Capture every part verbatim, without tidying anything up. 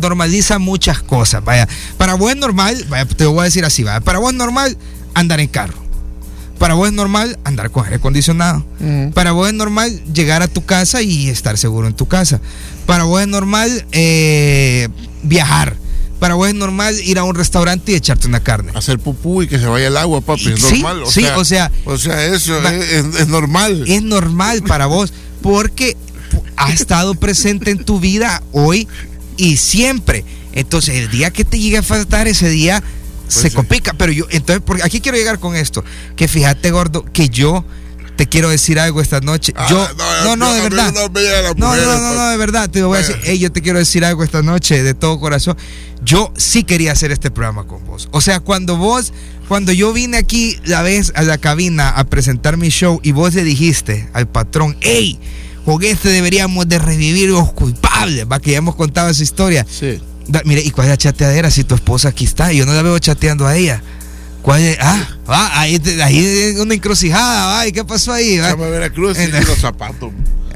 normaliza muchas cosas. Vaya, para vos es normal, vaya, te lo voy a decir así, vaya, para vos es normal andar en carro. Para vos es normal andar con aire acondicionado. Uh-huh. Para vos es normal llegar a tu casa y estar seguro en tu casa. Para vos es normal eh, viajar. Para vos es normal ir a un restaurante y echarte una carne. Hacer pupú y que se vaya el agua, papi. Es sí, normal. O sí, sea, o sea. O sea, eso va, es, es, es normal. Es normal para vos porque ha estado presente en tu vida hoy y siempre. Entonces, el día que te llegue a faltar, ese día pues se sí. complica. Pero yo, entonces, porque aquí quiero llegar con esto. Que fíjate, gordo, que yo te quiero decir algo esta noche. Ah, yo, no, no, no, de verdad. No, no, no, no, no, de verdad. Te voy a decir, hey, yo te quiero decir algo esta noche de todo corazón. Yo sí quería hacer este programa con vos. O sea, cuando vos, cuando yo vine aquí la vez a la cabina a presentar mi show y vos le dijiste al patrón, hey, con este deberíamos de revivir los culpables, va, que ya hemos contado esa historia. Sí. Da, mire, ¿y cuál es la chateadera si tu esposa aquí está? Yo no la veo chateando a ella. ¿Cuál es? Ah, va, ahí, ahí una encrucijada, va, ¿y qué pasó ahí? Va? Llama a Veracruz y los zapatos.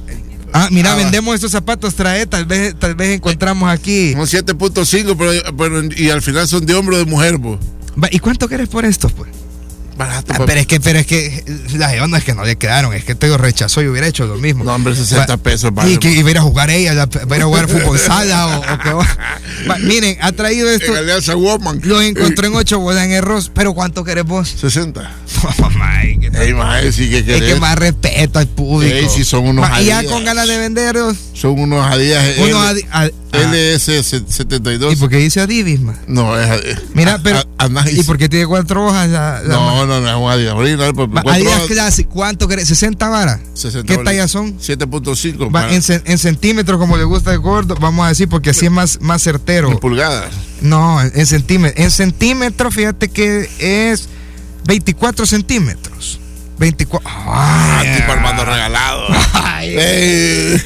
Ah, mira, ah, vendemos estos zapatos, trae, tal vez, tal vez encontramos aquí. Son siete punto cinco, pero, pero y al final son de hombro o de mujer, pues. ¿Y cuánto querés por estos, pues? Barato, ah, pero es que, pero es que las no es que no le quedaron, es que te lo rechazó y hubiera hecho lo mismo. No, hombre, sesenta va, pesos, vale. Y que iba a ir a jugar ella, va a ir a jugar fútbol sala o, o que va. va. Miren, ha traído esto. En Alianza Woman. Los encontró en ocho bolas en arroz, pero ¿cuánto querés vos? sesenta. Oh, my, ¿qué Ey, mae, sí que querés. Es que más respeto al público. Ey, si son unos ma, y ya con ganas de venderlos. Son unos Adidas. Unos adi ad L S setenta y dos. ¿Y por qué dice Adidas, ma? No, es Adidas. Mira, pero. A, a, ¿Y por qué tiene cuatro hojas? La, la no, no, no, es un Adidas original. Adidas Classic, ¿cuánto querés? ¿sesenta varas? ¿Qué tallas son? siete punto cinco. En, en centímetros, como le gusta el gordo, vamos a decir, porque así es más, más certero. ¿En pulgadas? No, en centímetros. En centímetros, fíjate que es veinticuatro centímetros. veinticuatro. Ah, tipo Armando regalado. Ay, eh.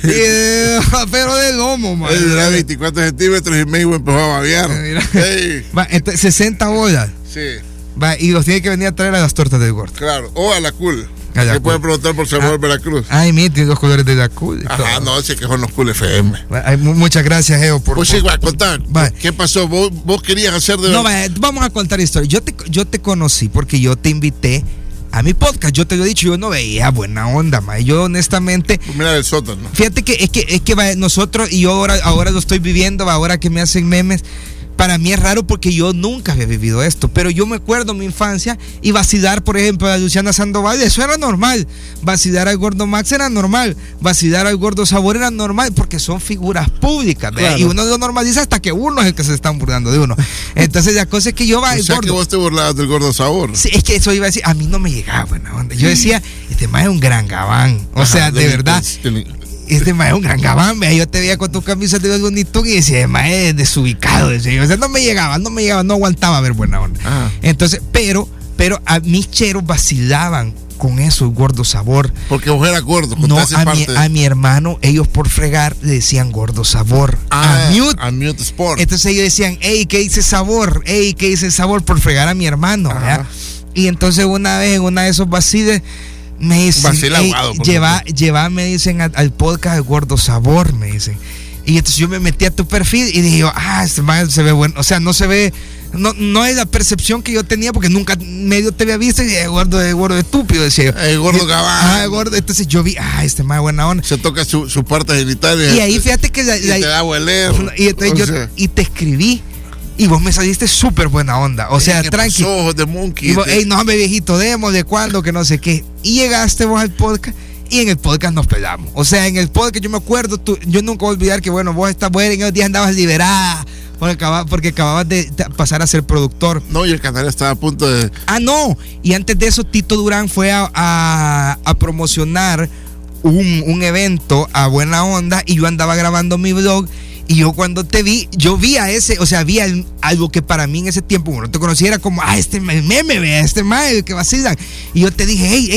Pero de lomo, man. Era veinticuatro centímetros y Mayweather empezó a babear. Hey. Va, entonces, sesenta bolas. Sí. Va, y los tiene que venir a traer a las tortas del gordo. Claro, o a la cool. Se puede preguntar por Salvador ah, Veracruz. Ay, mira, tiene dos colores de la cool. Ajá, no, ese que son los cool F M. Ay, muchas gracias, Geo. Por, pues por, sí, va a contar. Va. ¿Qué pasó? ¿Vos, vos querías hacer de No, va, vamos a contar historia. Yo te, yo te conocí porque yo te invité a mi podcast. Yo te lo he dicho, yo no veía buena onda, ma. Yo honestamente. Pues mira el sótano. Fíjate que es que, es que va, nosotros, y yo ahora, ahora lo estoy viviendo, va, ahora que me hacen memes. Para mí es raro porque yo nunca había vivido esto, pero yo me acuerdo mi infancia y vacilar, por ejemplo, a Luciana Sandoval, eso era normal. Vacilar al gordo Max era normal. Vacilar al gordo Sabor era normal porque son figuras públicas, claro. Y uno lo normaliza hasta que uno es el que se están burlando de uno. Entonces la cosa es que yo va, o sea gordo, que vos te burlabas del gordo Sabor. Sí, es que eso iba a decir, a mí no me llegaba buena onda. Yo decía, este más es un gran gabán. O Ajá, sea, de verdad. Este mae es un gran gabán, yo te veía con tu camisa de los Looney Tunes y decía, este mae es desubicado, decía. O sea, no me llegaba, no me llegaba, no aguantaba ver buena onda. Ah. Entonces, pero, pero a mis cheros vacilaban con eso, el gordo Sabor. Porque vos eras gordo. No, a mi, a mi hermano, ellos por fregar le decían gordo Sabor. Ah, a Mute. A Mute Sport. Entonces ellos decían, hey, ¿qué dice Sabor? Hey, ¿qué dice Sabor? Por fregar a mi hermano. Y entonces una vez en una de esos vaciles me dicen, hey, lleva, lleva, me dicen al, al podcast de Gordo Sabor, me dicen. Y entonces yo me metí a tu perfil y dije, ah, este man se ve bueno, o sea, no se ve, no, no es la percepción que yo tenía porque nunca medio te había visto y el gordo de gordo estúpido, decía yo. El gordo gabán. Ah, el gordo, entonces yo vi, ah, este man buena onda. Se toca su, su parte genital. Y ahí fíjate que la, y la, te da hueler. Y, entonces yo, sea. y te escribí. Y vos me saliste súper buena onda. O sea, tranqui. Ojos de monkey. Y vos, ey, no, hombre, viejito, demos de cuándo, que no sé qué. Y llegaste vos al podcast y en el podcast nos pelamos. O sea, en el podcast yo me acuerdo, tú, yo nunca voy a olvidar que, bueno, vos estás buena, en esos días andabas liberada. Porque, acababas, porque acababas de pasar a ser productor. No, y el canal estaba a punto de. Ah, no. Y antes de eso, Tito Durán fue a, a, a promocionar un, un evento a buena onda y yo andaba grabando mi vlog. Y yo cuando te vi, yo vi a ese, o sea, vi el, algo que para mí en ese tiempo, bueno, no te conocía, era como, ah, este meme, vea, este mae que vacilan. Y yo te dije, hey, hey,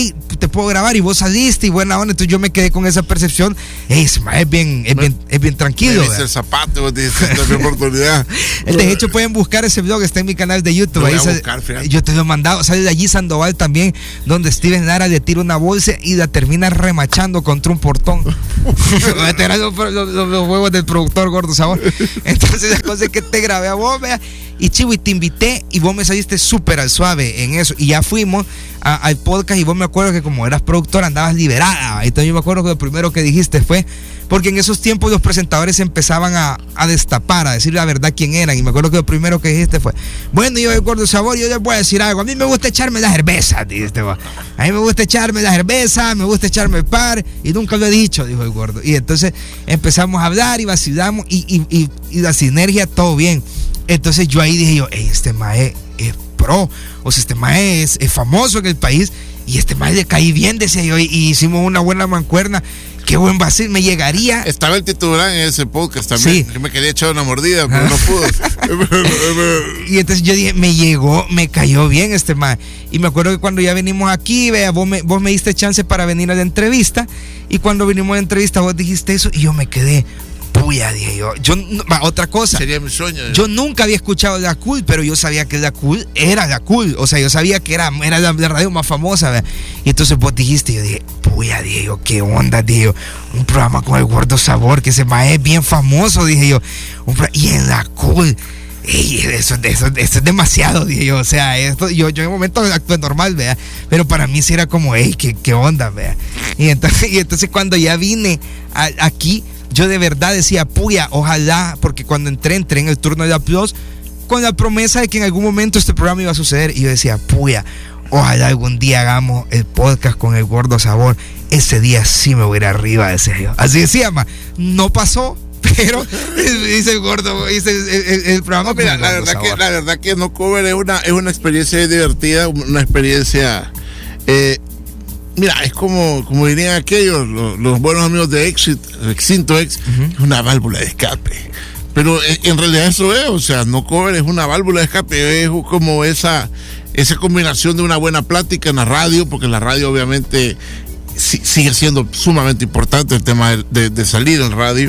te puedo grabar, y vos saliste y buena onda. Entonces yo me quedé con esa percepción. Ey, ese mae es bien, es bien, es bien tranquilo. Me el zapato, vos dices, esta oportunidad. De hecho, pueden buscar ese blog, está en mi canal de YouTube. Ahí se, buscar, yo te lo he mandado. Sale de allí Sandoval también, donde Steven Lara le tira una bolsa y la termina remachando contra un portón. los, los, los, los huevos del productor Gordo Sabor. Entonces, la cosa es que te grabé a vos, vea. Y chivo, y te invité y vos me saliste súper al suave en eso. Y ya fuimos a, al podcast, y vos me acuerdo que como eras productora andabas liberada. Entonces yo me acuerdo que lo primero que dijiste fue, porque en esos tiempos los presentadores empezaban a, a destapar, a decir la verdad quién eran. Y me acuerdo que lo primero que dijiste fue, bueno, yo el Gordo Sabor, yo les voy a decir algo. A mí me gusta echarme la cerveza, dijiste vos. A mí me gusta echarme la cerveza, me gusta echarme el par, y nunca lo he dicho, dijo el Gordo. Y entonces empezamos a hablar y vacilamos, y, y, y, y la sinergia, todo bien. Entonces yo ahí dije yo, hey, este mae es pro, o sea, este mae es, es famoso en el país, y este mae le caí bien, decía yo, y, y hicimos una buena mancuerna. Qué buen vacil, me llegaría. Estaba el titular en ese podcast también. Sí. Yo me quería echar una mordida, pero no pudo. Y entonces yo dije, me llegó, me cayó bien este mae. Y me acuerdo que cuando ya venimos aquí, vea, vos me, vos me diste chance para venir a la entrevista. Y cuando vinimos a la entrevista, vos dijiste eso, y yo me quedé. Puya, dije yo. Yo otra cosa. Sería mi sueño. Yo nunca había escuchado La Cool, pero yo sabía que La Cool era La Cool. O sea, yo sabía que era, era la, la radio más famosa, ¿verdad? Y entonces vos dijiste, yo dije, puya, dije yo, qué onda, dije yo. Un programa con el Gordo Sabor, que ese mae es bien famoso, dije yo. Un pro, y en La Cool. Ey, eso, eso, eso es demasiado, dije yo. O sea, esto, yo, yo en un momento actué normal, ¿verdad? Pero para mí sí era como, ey, qué, qué onda, ¿verdad? Y entonces, y entonces cuando ya vine a, aquí, yo de verdad decía, puya, ojalá, porque cuando entré, entré en el turno de Aplausos con la promesa de que en algún momento este programa iba a suceder. Y yo decía, puya, ojalá algún día hagamos el podcast con el Gordo Sabor. Ese día sí me voy a ir arriba, decía yo. Así decía, ma. No pasó, pero dice el Gordo, dice el, el, el programa. No, mira, la verdad, que, la verdad que No Cover es una, es una experiencia divertida, una experiencia... Eh, Mira, es como, como dirían aquellos, los, los buenos amigos de Exit, Extinto Ex, uh-huh. Una válvula de escape. Pero en realidad eso es, o sea, No Cover es una válvula de escape, es como esa, esa combinación de una buena plática en la radio, porque la radio obviamente sí, sigue siendo sumamente importante el tema de, de, de salir en radio,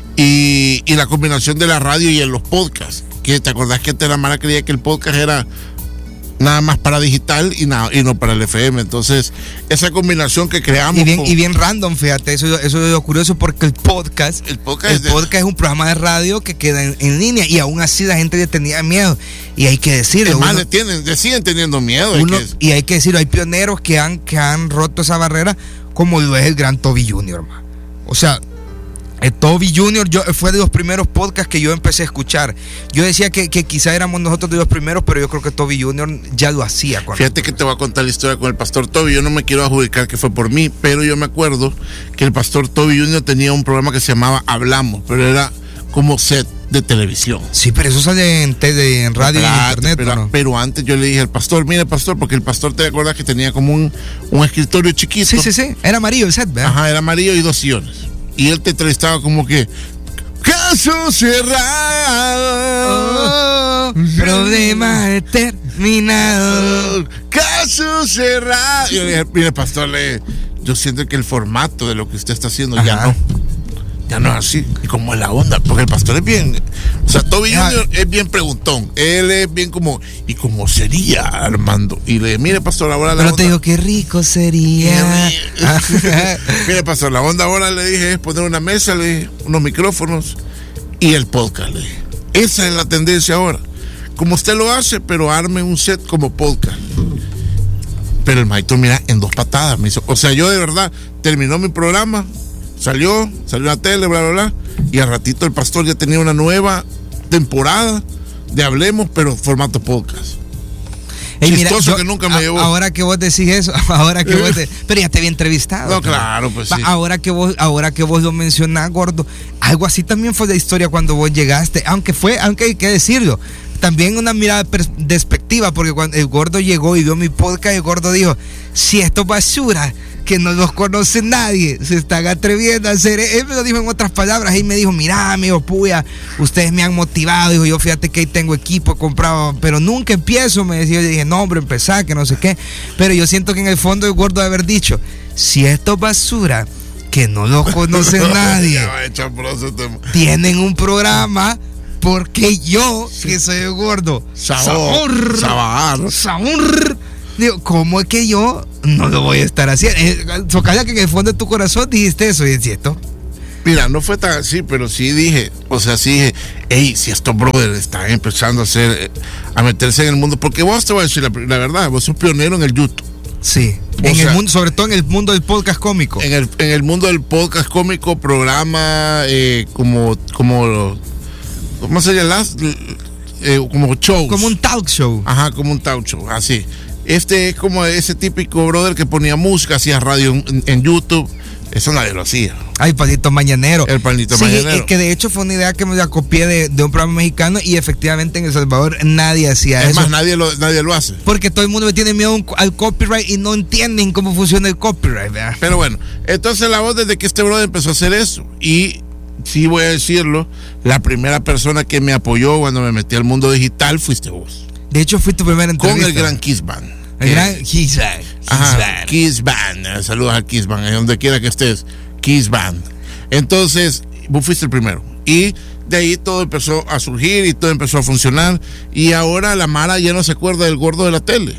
y, y la combinación de la radio y en los podcasts, que te acordás que antes la mala creía que el podcast era nada más para digital y, nada, y no para el F M. Entonces, esa combinación que creamos. Y bien, con... y bien random, fíjate, eso, eso es lo curioso, porque el podcast, el podcast, el es, podcast de... es un programa de radio que queda en, en línea, y aún así la gente le tenía miedo. Y hay que decirlo. Es más, le, tienen, le siguen teniendo miedo. Uno, hay que... Y hay que decirlo, hay pioneros que han, que han roto esa barrera, como lo es el gran Toby Junior, man. O sea, el Toby Junior yo, fue de los primeros podcasts que yo empecé a escuchar. Yo decía que, que quizá éramos nosotros de los primeros, pero yo creo que Toby Junior ya lo hacía. Fíjate que te voy a contar la historia con el pastor Toby. Yo no me quiero adjudicar que fue por mí, pero yo me acuerdo que el pastor Toby Junior tenía un programa que se llamaba Hablamos, pero era como set de televisión. Sí, pero eso sale en, tele, en radio y en internet. Pero, ¿no? pero antes yo le dije al pastor, mire pastor, porque el pastor, te acuerdas que tenía como un, un escritorio chiquito. Sí, sí, sí, era amarillo el set, ¿verdad? Ajá, era amarillo y dos sillones. Y él te entrevistaba como que, caso cerrado, oh, problema determinado, caso cerrado. Y yo le dije, mire pastor, le, yo siento que el formato de lo que usted está haciendo Ajá. ya no. Ya no es así, y como es la onda, porque el pastor es bien, o sea, Toby Junior es bien preguntón, él es bien como, ¿y cómo sería, Armando? Y le dije, mire pastor, ahora la Pero onda, te digo, qué rico sería. Mire pastor, la onda ahora le dije es poner una mesa, le dije, unos micrófonos y el podcast, le dije. Esa es la tendencia ahora, como usted lo hace, pero arme un set como podcast. Pero el maestro, mira, en dos patadas me hizo, o sea, yo de verdad, terminó mi programa, Salió, salió a la tele, bla, bla, bla. Y al ratito el pastor ya tenía una nueva temporada de Hablemos, pero formato podcast. Hey, Chistoso mira, yo, que nunca me a, llevó. Ahora que vos decís eso, ahora que vos te, pero ya te había entrevistado. No, claro, pues sí. Ahora que vos, ahora que vos lo mencionás, Gordo, algo así también fue la historia cuando vos llegaste, aunque fue, aunque hay que decirlo, también una mirada despectiva, porque cuando el Gordo llegó y vio mi podcast, el Gordo dijo, si esto es basura, que no los conoce nadie, se están atreviendo a hacer. Él me lo dijo en otras palabras, y me dijo, mira, amigo, puya, ustedes me han motivado. Dijo, yo fíjate que ahí tengo equipo comprado, pero nunca empiezo, me decía. Yo dije, no, hombre, empezá, que no sé qué. Pero yo siento que en el fondo el gordo de haber dicho, si esto es basura, que no lo conoce nadie, tienen un programa, porque yo, sí, que soy el gordo, sabor, sabor, sabor. Digo, ¿cómo es que yo no lo voy a estar haciendo? Eh, Socalla, que en el fondo de tu corazón dijiste eso, ¿y es cierto? Mira, no fue tan así, pero sí dije, o sea, sí dije, hey, si estos brothers están empezando a hacer, a meterse en el mundo, porque vos te voy a decir la, la verdad, vos sos pionero en el YouTube. Sí, en sea, el mundo, sobre todo en el mundo del podcast cómico. En el, en el mundo del podcast cómico, programa, eh, como, como, ¿cómo se llama? Eh, como shows. Como un talk show. Ajá, como un talk show, así. Este es como ese típico brother que ponía música, hacía radio en, en YouTube. Eso nadie lo hacía. Ay, Palito Mañanero. El Palito sí, Mañanero. Y que de hecho fue una idea que me la copié de, de un programa mexicano, y efectivamente en El Salvador nadie hacía es eso. Es más, nadie lo, nadie lo hace. Porque todo el mundo le tiene miedo al copyright y no entienden cómo funciona el copyright, ¿verdad? Pero bueno, entonces la voz desde que este brother empezó a hacer eso. Y sí voy a decirlo, la primera persona que me apoyó cuando me metí al mundo digital fuiste vos. De hecho, fui tu primera entrevista. Con el gran Kiss Band. El eh, gran Kiss Band. Ajá, Kiss Band. Saludos al Kiss Band, donde quiera que estés. Kiss Band. Entonces, vos fuiste el primero. Y de ahí todo empezó a surgir y todo empezó a funcionar. Y ahora la Mara ya no se acuerda del gordo de la tele.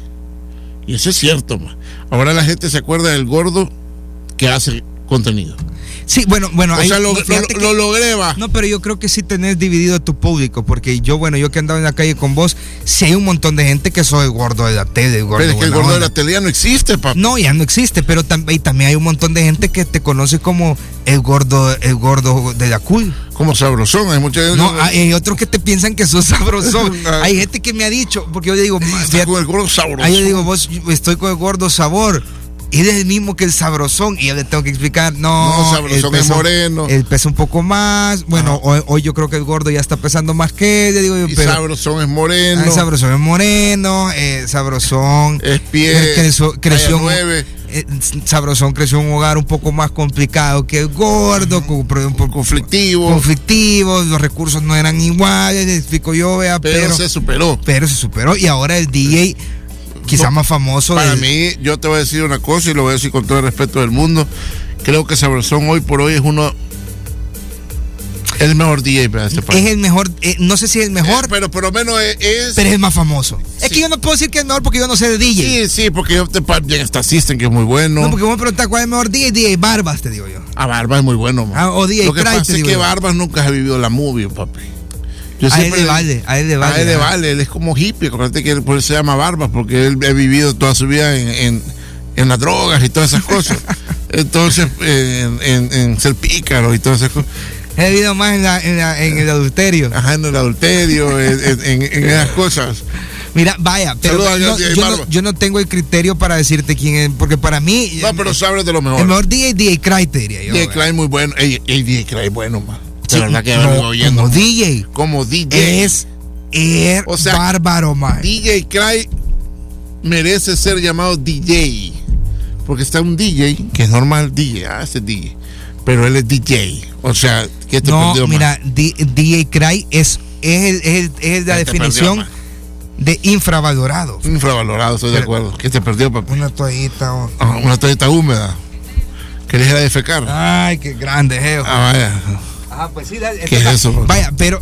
Y eso es cierto, man. Ahora la gente se acuerda del gordo que hace contenido. Sí, bueno, bueno. O ahí, sea, lo, lo, que, lo logré, va. No, pero yo creo que sí tenés dividido tu público, porque yo, bueno, yo que he andado en la calle con vos, sí hay un montón de gente que soy el gordo de la tele. El gordo pero es que el gordo onda. de la tele ya no existe, papá. No, ya no existe, pero tam y también hay un montón de gente que te conoce como el gordo, el gordo de la cool. Como sabrosón, hay mucha gente. No, hay otros que te piensan que sos sabrosón. Hay gente que me ha dicho, porque yo le digo, fíjate, con el gordo sabrosón. Ahí yo digo, vos, estoy con el gordo sabor. Él es el mismo que el sabrosón, y yo le tengo que explicar, no, no sabrosón peso, es moreno. Él pesa un poco más, bueno, hoy, hoy yo creo que el gordo ya está pesando más que él, digo yo, y pero sabrosón es moreno. Ah, sabrosón es moreno, eh, sabrosón es pie, creció, creció nueve. Eh, sabrosón creció en un hogar un poco más complicado que el gordo, uh-huh. con, un poco conflictivo. conflictivo, los recursos no eran iguales, explico yo, vea, pero, pero se superó. Pero se superó, y ahora el D J quizá más famoso. Para del... mí, yo te voy a decir una cosa, y lo voy a decir con todo el respeto del mundo. Creo que Sabrosón hoy por hoy es uno, el mejor D J para este país. Es el mejor, eh, no sé si es el mejor, eh, pero por lo menos es, es, pero es el más famoso. Sí. Es que yo no puedo decir que es el mejor porque yo no sé de D J. Sí, sí, porque yo te bien está System, que es muy bueno. No, porque vos me preguntas cuál es el mejor D J, D J Barbas, te digo yo. Ah, Barbas es muy bueno, man. Ah, o D J Lo que Cry, pasa es que yo. Barbas nunca ha vivido la movie, papi. Yo a él le vale, a él le vale. A él le vale, él es como hippie, acuérdate que él, por eso se llama Barbas, porque él ha vivido toda su vida en, en, en las drogas y todas esas cosas. Entonces, en, en, en ser pícaro y todas esas cosas. He vivido más en, la, en, la, en el adulterio. Ajá, en el adulterio, en, en, en esas cosas. Mira, vaya, pero no, yo, no, yo no tengo el criterio para decirte quién es, porque para mí... No, pero sabes de lo mejor. El mejor D J, D J Cry, te diría yo. D J Cry muy bueno, el, el D J Cry bueno, man. Sí, la verdad que no, oyendo, como D J. Como D J. Es, es o sea, bárbaro, man. D J Cry merece ser llamado D J. Porque está un D J, que es normal, D J, ah, ese D J. Pero él es D J. O sea, ¿qué te no, perdió, mira, D J Cry es, es, es, es la definición perdió, de infravalorado. Infravalorado, estoy pero, de acuerdo. ¿Qué te perdió, papá? Una toallita. Oh. Ah, una toallita húmeda. ¿Querés ir a defecar? Ay, qué grande, Geo. Ah, vaya. Ah, pues sí. Dale, ¿Qué es eso? Bro? Vaya, pero...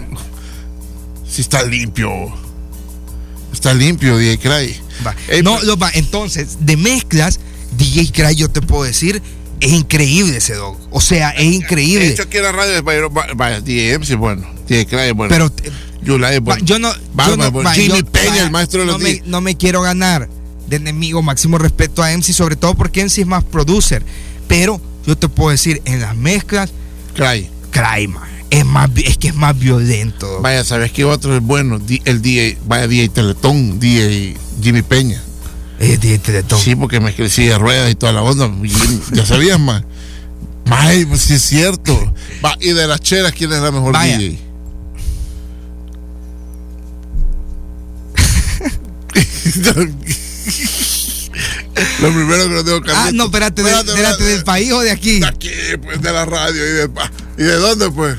Si está limpio. Está limpio, D J Cry. Va. Hey, no, pero... va. Entonces, de mezclas, D J Cry, yo te puedo decir, es increíble ese dog. O sea, es increíble. De hecho, aquí en la radio, vaya, D J M C es bueno. D J Cry es bueno. Pero... Yula es bueno. Va, yo no... Barba, yo no bueno. va, Jimmy yo, Peña, va, el maestro de los no me, no me quiero ganar de enemigo, máximo respeto a M C, sobre todo porque M C es más producer. Pero yo te puedo decir, en las mezclas... Cry. Cry, man. Es, más, es que es más violento. Vaya, ¿sabes qué otro es bueno? El D J, vaya D J Teletón, D J Jimmy Peña. Es D J Teletón. Sí, porque me crecí de ruedas y toda la onda. Ya sabías, más. Más, pues sí es cierto. Va, y de las cheras, ¿quién es la mejor vaya. D J? Lo primero que lo tengo que Ah, no, espérate, espérate, de, espérate, ¿del país o de aquí? De aquí, pues, de la radio. ¿Y de, ¿y de dónde, pues?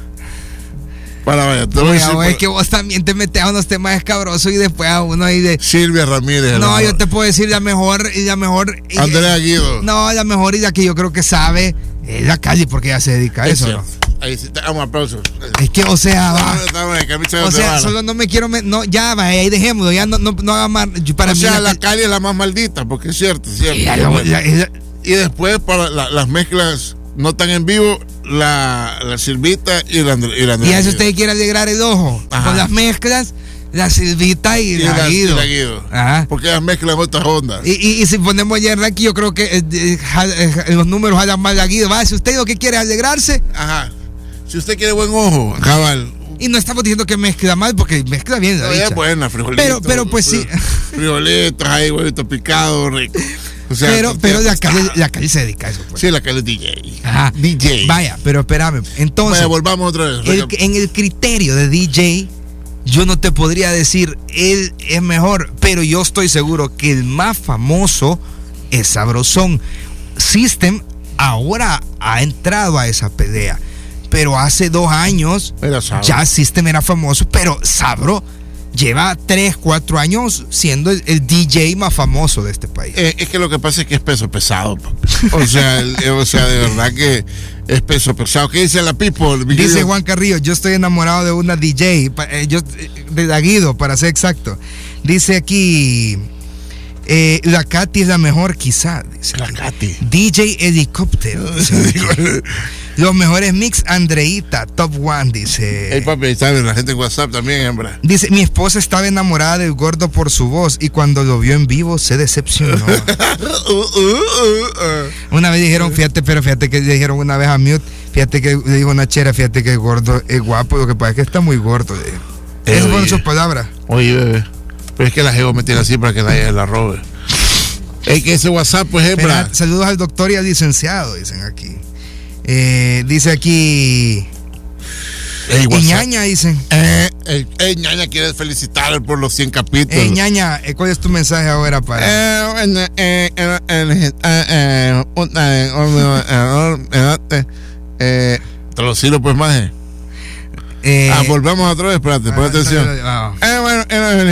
Para vaya, te voy Oye, a decir, es para... que vos también te metes a unos temas escabrosos y después a uno ahí de... Silvia Ramírez. No, yo te puedo decir la mejor y la mejor... Y, Andrea Guido. No, la mejor y la que yo creo que sabe es la Cali, porque ella se dedica a eso, ¿no? Ahí sí, te damos aplausos. Es que, o sea, va. O sea, solo no me quiero... Me, no, ya, va, ahí dejémoslo, ya no, no, no haga más... Para o mí sea, la, la Cali es la más maldita, porque es cierto, es cierto. Ya, ya, ya, ya. Y después, para la, las mezclas no tan en vivo... La, la Silvita y la, y la Y a eso usted quiere alegrar el ojo. Ajá. Con las mezclas, la Silvita y, y la, la Guido. Y la Guido. Ajá. Porque ellas mezclan otras ondas. Y, y, y si ponemos ya en ranking, yo creo que eh, eh, los números jalan más la Guido. Va, si usted lo que quiere es alegrarse. Ajá. Si usted quiere buen ojo, cabal. Y no estamos diciendo que mezcla mal, porque mezcla bien la dicha. Es buena, frijolito. Pero, pero pues sí. Frijolitos, ahí, huevito picado, rico. O sea, pero pero la calle, la calle se dedica a eso. Pues. Sí, la calle es D J. Ajá. D J. Vaya, pero espérame. Entonces, vaya, volvamos otra vez. El, en el criterio de D J, yo no te podría decir él es mejor, pero yo estoy seguro que el más famoso es Sabrosón. System ahora ha entrado a esa pelea, pero hace dos años ya System era famoso, pero Sabro lleva tres, cuatro años siendo el, el D J más famoso de este país. Eh, es que lo que pasa es que es peso pesado. O sea, el, o sea, de verdad que es peso pesado. ¿Qué dice la people? Dice Juan Carrillo, yo estoy enamorado de una D J, eh, yo, de Daguido, para ser exacto. Dice aquí, eh, la Katy es la mejor quizá. Dice la aquí. Katy. D J Helicóptero. Los mejores mix, Andreita, top one, dice. Hey papi, ¿sabes? La gente en WhatsApp también, hembra. Dice, mi esposa estaba enamorada del gordo por su voz y cuando lo vio en vivo se decepcionó. uh, uh, uh, uh. Una vez dijeron, fíjate, pero fíjate que le dijeron una vez a Mute, fíjate que le dijo una chera, fíjate que el gordo es guapo, lo que pasa es que está muy gordo. Eh, Esas fueron sus palabras. Oye, bebé, pero es que la geo me tiene así para que nadie la robe. Es que ese WhatsApp, pues, hembra. Mira, saludos al doctor y al licenciado, dicen aquí. Eh, dice aquí hey, y ñaña dicen eh, eh, eh, ñaña quiere felicitar por los cien capítulos. Eh, ñaña, ¿cuál es tu mensaje ahora para? Eh, te lo sirvo pues más. Eh, ah, volvamos otra vez, espérate, pon atención. Eh, bueno,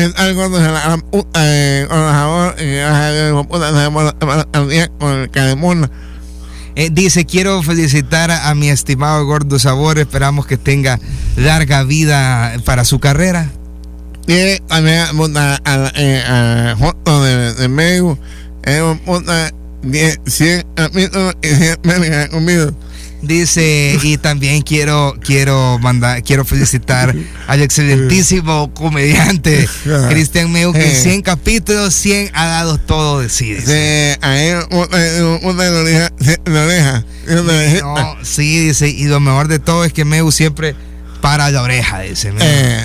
algo Eh, dice, quiero felicitar a, a mi estimado Gordo Sabor, esperamos que tenga larga vida para su carrera. Y también a Joto de Megu, cien conmigo. Dice, y también quiero quiero mandar quiero felicitar al excelentísimo comediante Cristian Meu, que en cien capítulos, cien ha dado todo de sí. Dice. No, sí, dice, y lo mejor de todo es que Meu siempre para la oreja, dice.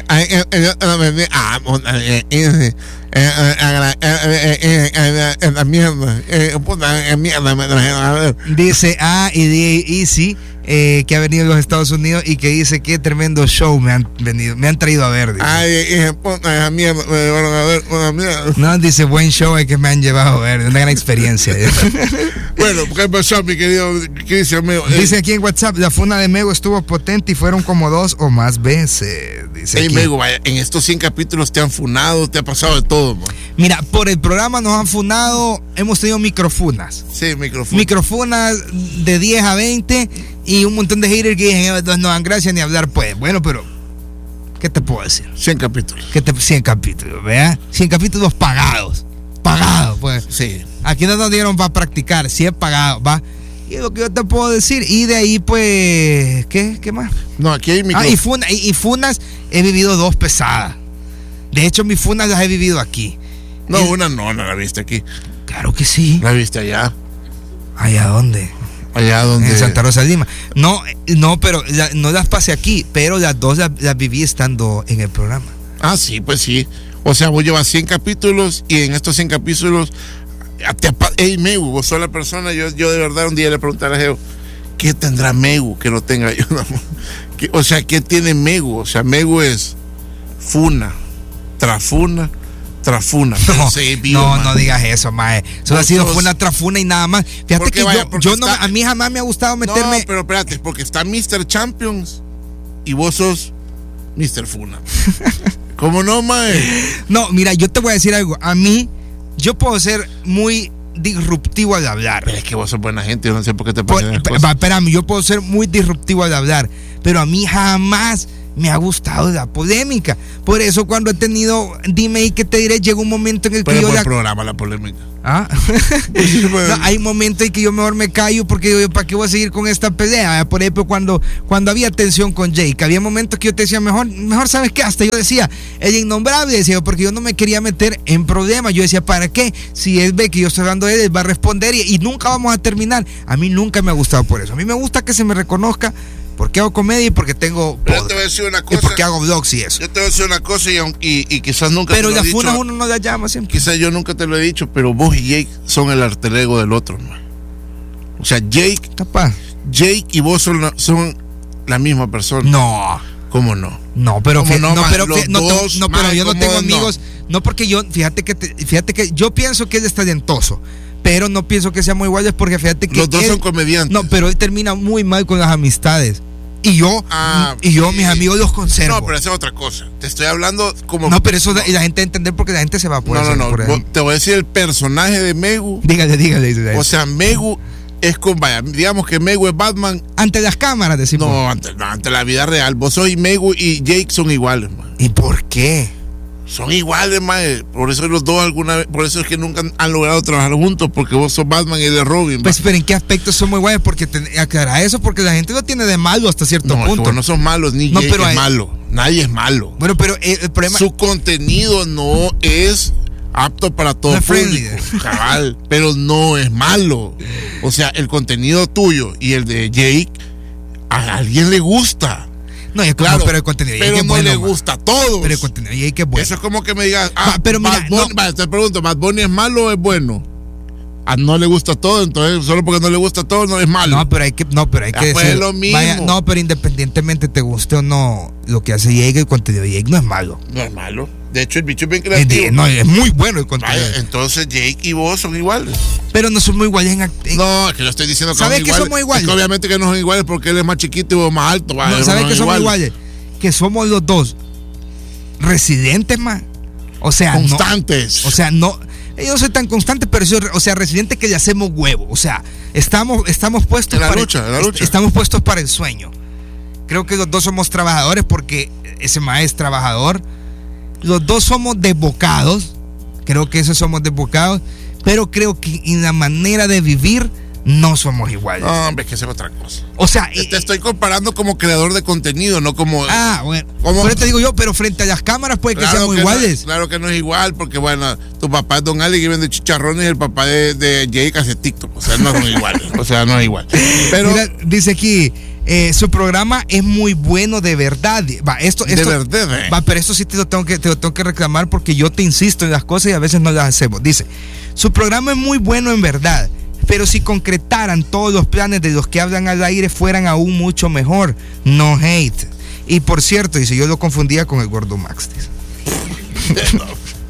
Dice, ah, y de Easy, eh, que ha venido a los Estados Unidos y que dice que tremendo show me han venido, me han traído a ver. Dice. Ay, hija, puta, mierda, me van a ver una mierda. No, dice, buen show es que me han llevado a ver, una gran experiencia. Bueno, ¿qué pasó, mi querido Cristian Mego? Dice aquí en WhatsApp, la funa de Mego estuvo potente y fueron como dos o más veces. Dice hey, aquí. Mego, vaya, en estos cien capítulos te han funado, te ha pasado de todo, man. Mira, por el programa nos han funado, hemos tenido microfunas. Sí, microfunas. Microfunas de diez a veinte y un montón de haters que dicen, no dan gracia ni hablar, pues. Bueno, pero, ¿qué te puedo decir? cien capítulos. ¿Qué te, cien capítulos, ¿verdad? cien capítulos pagados. Pagados, pues. Sí. Aquí no nos dieron para practicar, cien pagados, ¿va? Y es lo que yo te puedo decir. Y de ahí, pues, ¿qué? ¿Qué más? No, aquí hay microfunas. Ah, y, funa, y, y funas, he vivido dos pesadas. De hecho, mis funas las he vivido aquí. No, el, una no, no la viste aquí. Claro que sí. ¿La viste allá? ¿Allá dónde? Allá donde. En Santa Rosa de Lima. No, no, pero la, no las pasé aquí, pero las dos las, las viví estando en el programa. Ah, sí, pues sí. O sea, vos llevas cien capítulos y en estos cien capítulos, te, hey, Megu, vos sos la persona, yo, yo de verdad un día le pregunté a la Geo, ¿qué tendrá Megu que no tenga yo? O sea, ¿qué tiene Megu? O sea, Megu es funa, tras funa, trafuna. No, vivo, no, no digas eso, mae. Eso ha sido funa tras funa y nada más. Fíjate que vaya, yo, yo no, está, a mí jamás me ha gustado meterme. No, pero espérate, porque está mister Champions y vos sos mister Funa. ¿Cómo no, mae? No, mira, yo te voy a decir algo. A mí, yo puedo ser muy disruptivo al hablar. Pero es que vos sos buena gente, yo no sé por qué te pasan las cosas. Espérame, yo puedo ser muy disruptivo al hablar, pero a mí jamás me ha gustado la polémica. Por eso cuando he tenido, dime y que te diré, llega un momento en el pero que yo... la... programa la polémica. ¿Ah? No, hay momentos en que yo mejor me callo porque yo, ¿para qué voy a seguir con esta pelea? Por ejemplo, cuando, cuando había tensión con Jake, había momentos que yo te decía, mejor, mejor ¿sabes qué? Hasta yo decía, el innombrable, decía, porque yo no me quería meter en problemas. Yo decía, ¿para qué? Si él ve que yo estoy hablando de él, él va a responder y, y nunca vamos a terminar. A mí nunca me ha gustado por eso. A mí me gusta que se me reconozca porque hago comedia y porque tengo Pero te voy a decir una cosa, y porque hago vlogs y eso. Yo te voy a decir una cosa y, y, y quizás nunca pero te lo he dicho. Pero las funas uno no las llama siempre. Quizás yo nunca te lo he dicho, pero vos y Jake son el alter ego del otro, man. O sea, Jake Capaz. Jake y vos son la, son la misma persona. No. ¿Cómo no? No, pero fíjate, no, no, pero, fíjate, no, dos, no, pero man, yo no tengo amigos, no. no porque yo, fíjate que te, fíjate que yo pienso que él es talentoso, pero no pienso que seamos iguales porque fíjate que los dos él, son comediantes. No, pero él termina muy mal con las amistades. Y yo, ah, y yo, mis amigos los conservo. No, pero eso es otra cosa. Te estoy hablando como. No, pero eso no. la gente entender porque la gente se va a poder. No, no, no. Por te voy a decir el personaje de Megu. Dígale, dígale. dígale. O sea, Megu es con. Vaya, digamos que Megu es Batman. Ante las cámaras, decimos. No, ante, no, ante la vida real. Vos sois Megu y Jake son iguales, man. ¿Y por qué? Son iguales, mae. Por eso los dos alguna vez, por eso es que nunca han logrado trabajar juntos, porque vos sos Batman y él es Robin. Pues, pero ¿en qué aspectos somos iguales? Porque te, aclara eso, porque la gente lo tiene de malo hasta cierto no, punto. No, no son malos, ni no, Jake pero es hay... malo. Nadie es malo. Bueno, pero el, el problema... Su contenido no es apto para todo no público, cabal, pero no es malo. O sea, el contenido tuyo y el de Jake, a alguien le gusta. No, claro, no, pero el contenido de Jake es no bueno, le man. gusta a todos. Pero el contenido de Jake es bueno. Eso es como que me digas, ah, Ma, pero mira, Bad Bunny, no. va, te pregunto, ¿Bad Bunny es malo o es bueno? A no le gusta todo, entonces solo porque no le gusta todo no es malo. No, pero hay que, no, pero hay ya que pues decir, es lo mismo. Vaya, no, pero independientemente te guste o no, lo que hace Jake, el contenido de Jake no es malo. No es malo. De hecho, el bicho es bien creativo. Es, no, es muy bueno el contenido. Vaya, entonces Jake y vos son iguales. Pero no somos iguales en acting. No, es que yo estoy diciendo que ¿sabes son que iguales. somos iguales? Es que obviamente que no son iguales porque él es más chiquito y vos más alto. Vaya, no, ¿sabes no que somos iguales? iguales? Que somos los dos residentes, más. O sea, constantes. No, o sea, no. Yo no soy tan constante, pero soy, o sea, residente que le hacemos huevo. O sea, estamos, estamos puestos en la para lucha, el, en la lucha. Estamos puestos para el sueño. Creo que los dos somos trabajadores porque ese maestro es trabajador. Los dos somos desbocados. Creo que esos somos desbocados. Pero creo que en la manera de vivir no somos iguales. No, hombre, es que eso es otra cosa. O sea, te, te estoy comparando como creador de contenido, no como. Ah, bueno. Como, pero te digo yo, pero frente a las cámaras puede claro que seamos que iguales. No, claro que no es igual, porque bueno, tu papá es Don Ali que vende chicharrones y el papá de, de Jake hace TikTok. O sea, no son iguales. O sea, no es igual. Pero. Mira, dice aquí. Eh, su programa es muy bueno de verdad. Va, esto, esto, de verdad. Eh. Va, pero esto sí te lo, tengo que, te lo tengo que reclamar porque yo te insisto en las cosas y a veces no las hacemos. Dice, su programa es muy bueno en verdad, pero si concretaran todos los planes de los que hablan al aire fueran aún mucho mejor. No hate. Y por cierto, dice, yo lo confundía con el Gordo Max. Dice.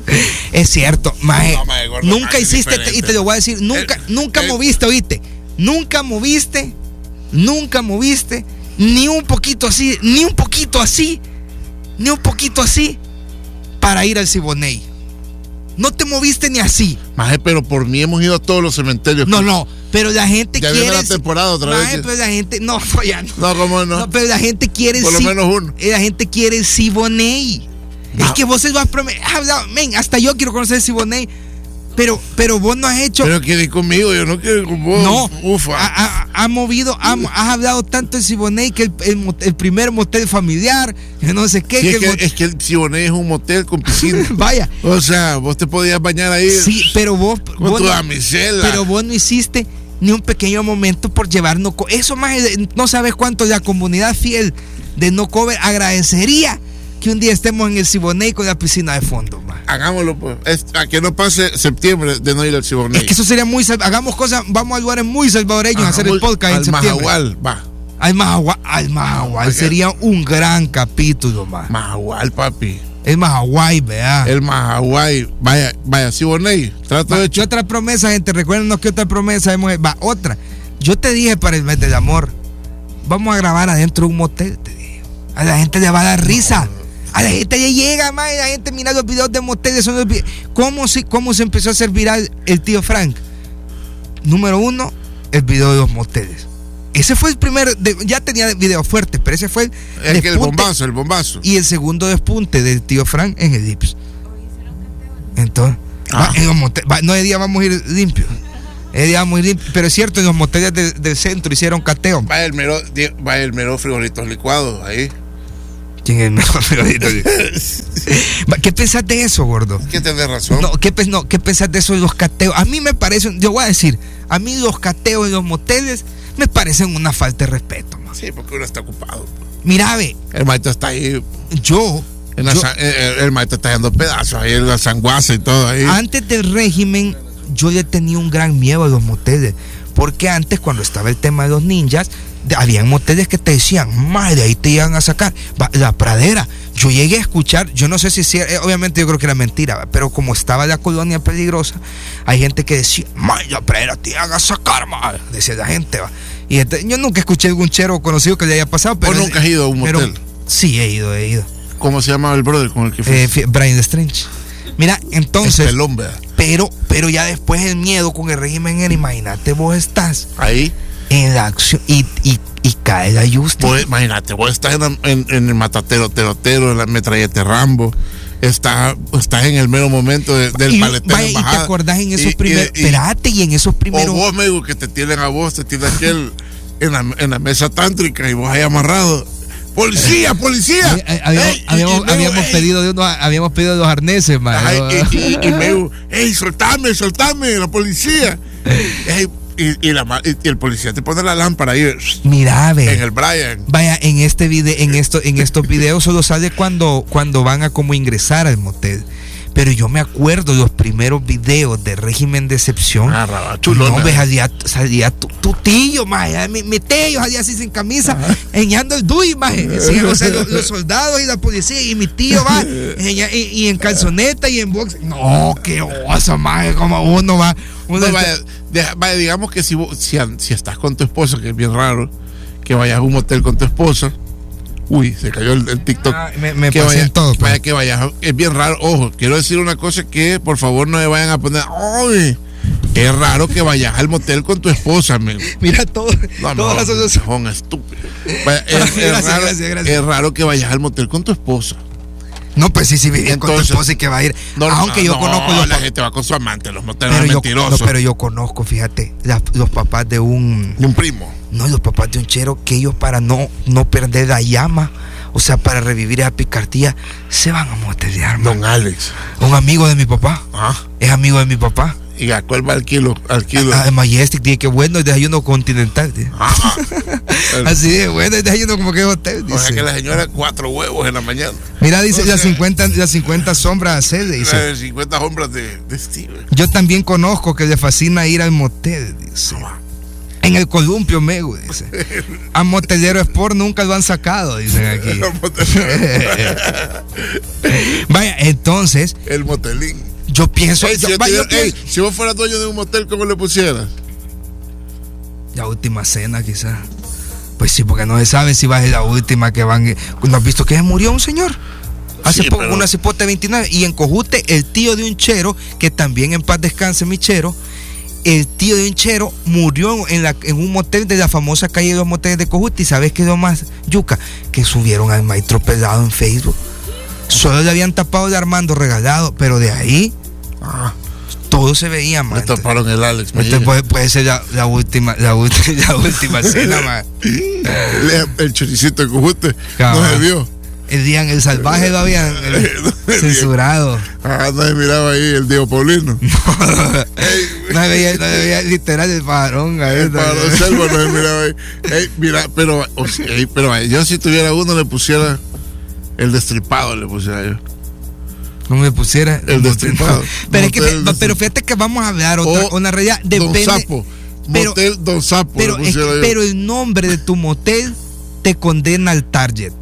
Es cierto, mae, no, mae, nunca Max hiciste, te, y te lo voy a decir, nunca, el, nunca el, moviste, oíste, nunca moviste. Nunca moviste ni un poquito así, ni un poquito así, ni un poquito así para ir al Siboney. No te moviste ni así. Maje, pero por mí hemos ido a todos los cementerios. No, no, pero la gente ya quiere. Ya viene la temporada otra maje, vez. pero la gente, no, ya no. No, ¿cómo no? No, pero la gente quiere. Por lo menos uno. La gente quiere el Siboney. No. Es que vos se lo has prometido. Men, hasta yo quiero conocer el Siboney. Pero, pero vos no has hecho. Pero quieres ir conmigo, yo no quiero ir con vos. No, ufa. Ha, ha, ha movido, ha, has hablado tanto en Siboney que el, el, el primer motel familiar, que no sé qué. Sí, que es, que, motel... es que el Siboney es un motel con piscina. Vaya. O sea, vos te podías bañar ahí. Sí, pero vos. Con vos tu no, damisela. Pero vos no hiciste ni un pequeño momento por llevarnos. Eso más, no sabes cuánto la comunidad fiel de No Cover agradecería que un día estemos en el Siboney con la piscina de fondo, man. Hagámoslo, pues. Es, a que no pase septiembre de no ir al Siboney. Es que eso sería muy. Hagamos cosas, vamos a lugares muy salvadoreños a hacer el podcast al en septiembre. Mahahual, va. Al Mahahual, al Mahahual sería un gran capítulo, man. Mahahual, papi. El Mahahuay, vea. El Mahahuay. Vaya, vaya, Siboney. Trato Va, de ¿qué otra promesa, gente? Recuérdenos que otra promesa hemos. Va, otra. Yo te dije para el mes del amor, vamos a grabar adentro de un motel, te dije. A la gente le va a dar risa. No. A la gente le llega, más, la gente mira los videos de moteles. Son los videos. ¿Cómo, se, ¿Cómo se empezó a hacer viral el tío Frank? Número uno, el video de los moteles. Ese fue el primer, de, ya tenía videos fuertes, pero ese fue el, el, el bombazo, el bombazo. Y el segundo despunte del tío Frank en el Ips. Entonces, ah. va, en los moteles, va, no, el día vamos a ir limpios. El día vamos a ir limpios. Pero es cierto, en los moteles de, del centro hicieron cateo. Va el mero, va el mero frijolitos licuados ahí. ¿Quién es el mero frijolitos licuados? ¿Qué pensás de eso, gordo? Que tenés razón. No, ¿qué, no, ¿Qué pensás de eso de los cateos? A mí me parece, yo voy a decir, a mí los cateos en los moteles me parecen una falta de respeto, man. Sí, porque uno está ocupado. Mira, ve. El maestro está ahí. Yo. En la yo san, el, el maestro está dando pedazos ahí en la sanguaza y todo ahí. Antes del régimen, yo le tenía un gran miedo a los moteles. Porque antes, cuando estaba el tema de los ninjas, habían moteles que te decían, madre, ahí te iban a sacar. La Pradera. Yo llegué a escuchar, yo no sé si, si obviamente yo creo que era mentira, pero como estaba la colonia peligrosa, hay gente que decía, madre, la Pradera te iban a sacar, madre, decía la gente, va. Y este, yo nunca escuché algún chero conocido que le haya pasado. Pero ¿O nunca has ido a un motel? Pero, sí, he ido, he ido. ¿Cómo se llamaba el brother con el que fue? Eh, Brian Strange. Mira, entonces. El pelón, ¿verdad? Pero, pero ya después el miedo con el régimen era, imagínate, vos estás ahí en la acción y, y, y cae la justicia. Vos, imagínate, vos estás en, en, en el matatero, terotero, en la metralleta Rambo. Estás, estás en el mero momento de, del y, paletero. Vaya, y te acordás en esos primeros. Espérate, y en esos primeros. O vos, amigo, que te tienen a vos, te tienen aquel en la, en la mesa tántrica y vos ahí amarrado. ¡Policía, policía! Habíamos, ey, habíamos, y, y habíamos ey. pedido de unos, habíamos pedido de los arneses, man. Ay, y, y, y me ¡ey, soltame, soltame, la policía! Ey, y, y, la, y el policía te pone la lámpara ahí. Mira, ve. En el Brian. Vaya, en este video, en esto, en estos videos solo sale cuando, cuando van a como ingresar al motel. Pero yo me acuerdo de los primeros videos de régimen de excepción. Ah, rabachulona. No, ve, salía, salía tu, tu tío, maje, mi, mi tío salía así sin camisa, enseñando el D U I, maje. Sí, o sea, los, los soldados y la policía, y mi tío va, enseña, y, y en calzoneta y en box. No, qué oso, maje, como uno va. Uno no, vaya, deja, vaya, digamos que si, vos, si, si estás con tu esposa, que es bien raro, que vayas a un motel con tu esposa. Uy, se cayó el, el TikTok. Ah, me me que pasé vaya, en todo. Vaya pues. Que vaya, es bien raro. Ojo, quiero decir una cosa que por favor no me vayan a poner. ¡Ay! Es raro que vayas al motel con tu esposa, amigo. Mira todo. No, no, las no, son estúpidos. Vaya, es, gracias, es, raro, gracias, gracias. es raro que vayas al motel con tu esposa. No, pues sí, sí, bien con tu esposa y que va a ir. No, Aunque no, yo no, conozco. No, los la gente va con su amante, los moteles pero no yo, mentirosos. No, pero yo conozco, fíjate, la, los papás de un. De un primo. No, los papás de un chero que ellos para no, no perder la llama. O sea, para revivir esa picardía, se van a motelear, Don Alex. Un amigo de mi papá. ¿Ah? Es amigo de mi papá. ¿Y a cuál va al kilo? Al kilo. A, a Majestic, dije que bueno, es desayuno continental. Ah. Así de bueno, es desayuno como que hotel. Dice. O sea que la señora cuatro huevos en la mañana. Mira, dice, o sea, las, cincuenta, las cincuenta sombras C, dice. Las cincuenta sombras de, de Steve. Yo también conozco que le fascina ir al motel, dice. No. En el columpio, Mego, dice. A Motelero Sport nunca lo han sacado, dicen aquí. Vaya, entonces. El motelín. Yo pienso. Ey, yo, si, yo vaya, te, yo pienso ey, si vos fueras dueño de un motel, ¿cómo le pusieras? La última cena, quizás. Pues sí, porque no se sabe si va a ser la última que van. ¿No has visto que se murió un señor? Hace sí, poco, pero... una cipote veintinueve. Y en Cojute, el tío de un chero, que también en paz descanse mi chero. El tío de un chero murió en, la, en un motel de la famosa calle de los moteles de Cojute. ¿Y sabes qué es lo más yuca? Que subieron al maestro pelado en Facebook. Solo le habían tapado de Armando Regalado, pero de ahí ah, todo se veía, man. Me taparon el Alex. Este puede, puede ser la, la última la, ulti, la última cena, man. El choricito de Cojute no se vio. El día en el salvaje lo habían el, censurado. Ah, no se miraba ahí el Diego Paulino. No, Ey, no se veía, no se veía literal el padrón. El padrón selva no se miraba ahí. Ey, mira, pero, o sea, ey, pero yo si tuviera uno le pusiera el destripado, le pusiera yo. No me pusiera el destripado. Pero, es que, no, pero fíjate que vamos a hablar otra, o una realidad. Depende. Don Sapo. Pero, motel Don Sapo. Pero, es que, pero el nombre de tu motel te condena al target.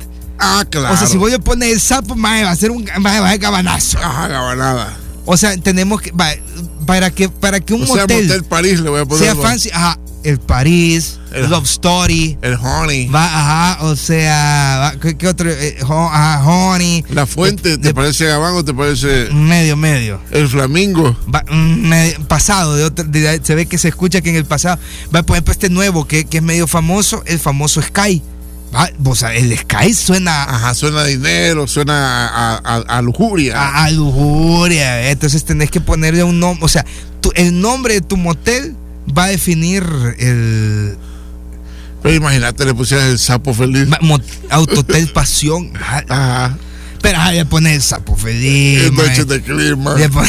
Ah, claro. O sea, si vos le pones el sapo, mae, va a ser un, mae, va a ser gabanazo. Ajá, gabanada. O sea, tenemos que, va, para que, para que un o sea, motel, motel París le voy a poner. Sea fancy, ajá, el París, el Love Story, el Honey. Va, ajá, o sea, va, ¿qué, ¿qué otro? Eh, ho, ajá, Honey. La Fuente, de, ¿te de, parece Gabán o te parece? Medio, medio. El Flamingo. Va, medio, pasado, de otro, de, se ve que se escucha que en el pasado. Va, por ejemplo, este nuevo que, que es medio famoso, el famoso Sky. Va, o sea, el Sky suena. Ajá, suena a dinero, suena a, a, a lujuria. A, a lujuria, entonces tenés que ponerle un nombre, o sea, tu, el nombre de tu motel va a definir el. Pero imagínate, le pusieras el Sapo Feliz. Mot, Autotel Pasión. Ajá. Pero ah, le pones el Sapo Feliz. El Noche de Clima. Le pones,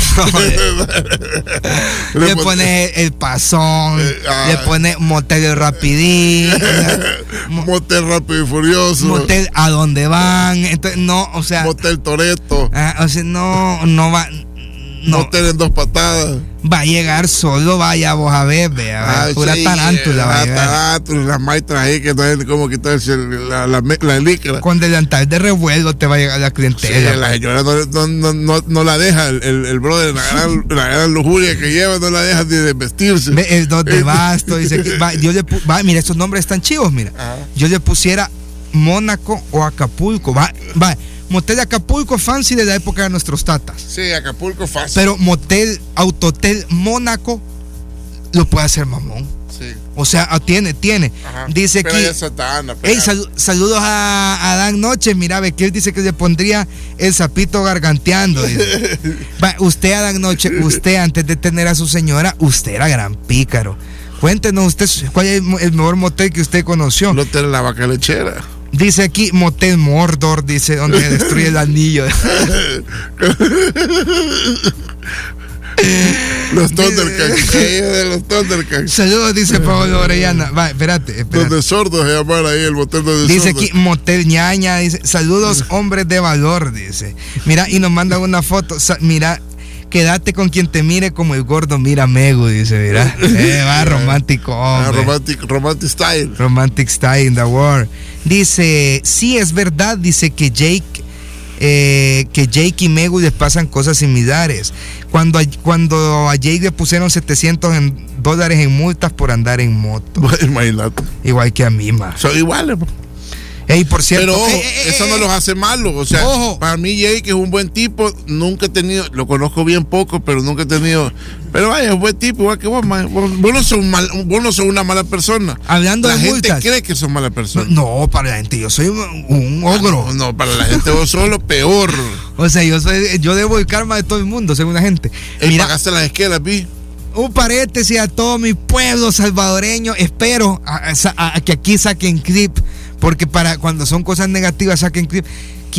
le, le pones el Pasón. Eh, ah, le pones Motel Rapidín. Motel Rápido y Furioso. Motel A Dónde Van. Entonces, no, o sea. Motel Toretto. Ah, o sea, no, no va. No. Motel en dos patadas. Va a llegar solo, vaya vos a ver, vea. Ay, pura sí, tarántula. La tarántula, las maestras ahí que no hay cómo quitarse la, la, la, la líquida. Con delantal de revuelo te va a llegar la clientela. Sí, la señora no, no, no, no, no la deja, el, el, el brother, la gran, la gran lujuria que lleva, no la deja ni de vestirse. Ve, el dos de basto, dice que va, yo le va, mira, estos nombres están chivos, mira. Ajá. Yo le pusiera Mónaco o Acapulco, va, va. Motel de Acapulco fancy de la época de nuestros tatas. Sí, Acapulco fancy. Pero motel, autotel Mónaco lo puede hacer mamón. Sí. O sea, tiene, tiene. Ajá. Dice pero aquí. Satana, hey, sal, saludos a, a Dan Noche. Mira, ve que él dice que le pondría el sapito garganteando. Va, usted, a Dan Noche, usted antes de tener a su señora, usted era gran pícaro. Cuéntenos usted cuál es el mejor motel que usted conoció. El hotel La Vaca Lechera. Dice aquí Motel Mordor, dice, donde se destruye el anillo. Los Thundercats. Los Thundercats. Saludos, dice Pablo Orellana. Va, espérate, espérate. Donde sordos se llaman ahí, el motel de dice sordos. Aquí Motel Ñaña, dice, saludos hombres de valor, dice. Mira, y nos manda una foto. Sa- mira, quédate con quien te mire como el gordo mira a Megu, dice, mira. Eh, va, romántico, hombre. Ah, romantic, romantic style. Romantic style in the world. Dice, sí, es verdad, dice que Jake, eh, que Jake y Megu les pasan cosas similares. Cuando a, cuando a Jake le pusieron setecientos dólares en multas por andar en moto. Imagínate. Igual que a mí, más. Son iguales, bro. Ey, por cierto, pero ojo, eh, eh, eso eh, no los hace malos. O sea, ojo. Para mí Jake es un buen tipo. Nunca he tenido, lo conozco bien poco, pero nunca he tenido. Pero vaya, es un buen tipo, igual que vos, man. Vos, vos, no sos mal, vos no sos una mala persona. Hablando la de gente multas, cree que sos mala persona. No, no, para la gente yo soy un, un ogro. No, no, para la gente vos sos lo peor. O sea, yo soy, yo debo el karma de todo el mundo, según la gente. Él Mira, pagaste las esquelas, vi. Un paréntesis a todo mi pueblo salvadoreño. Espero a, a, a que aquí saquen clip, porque para cuando son cosas negativas saquen clip.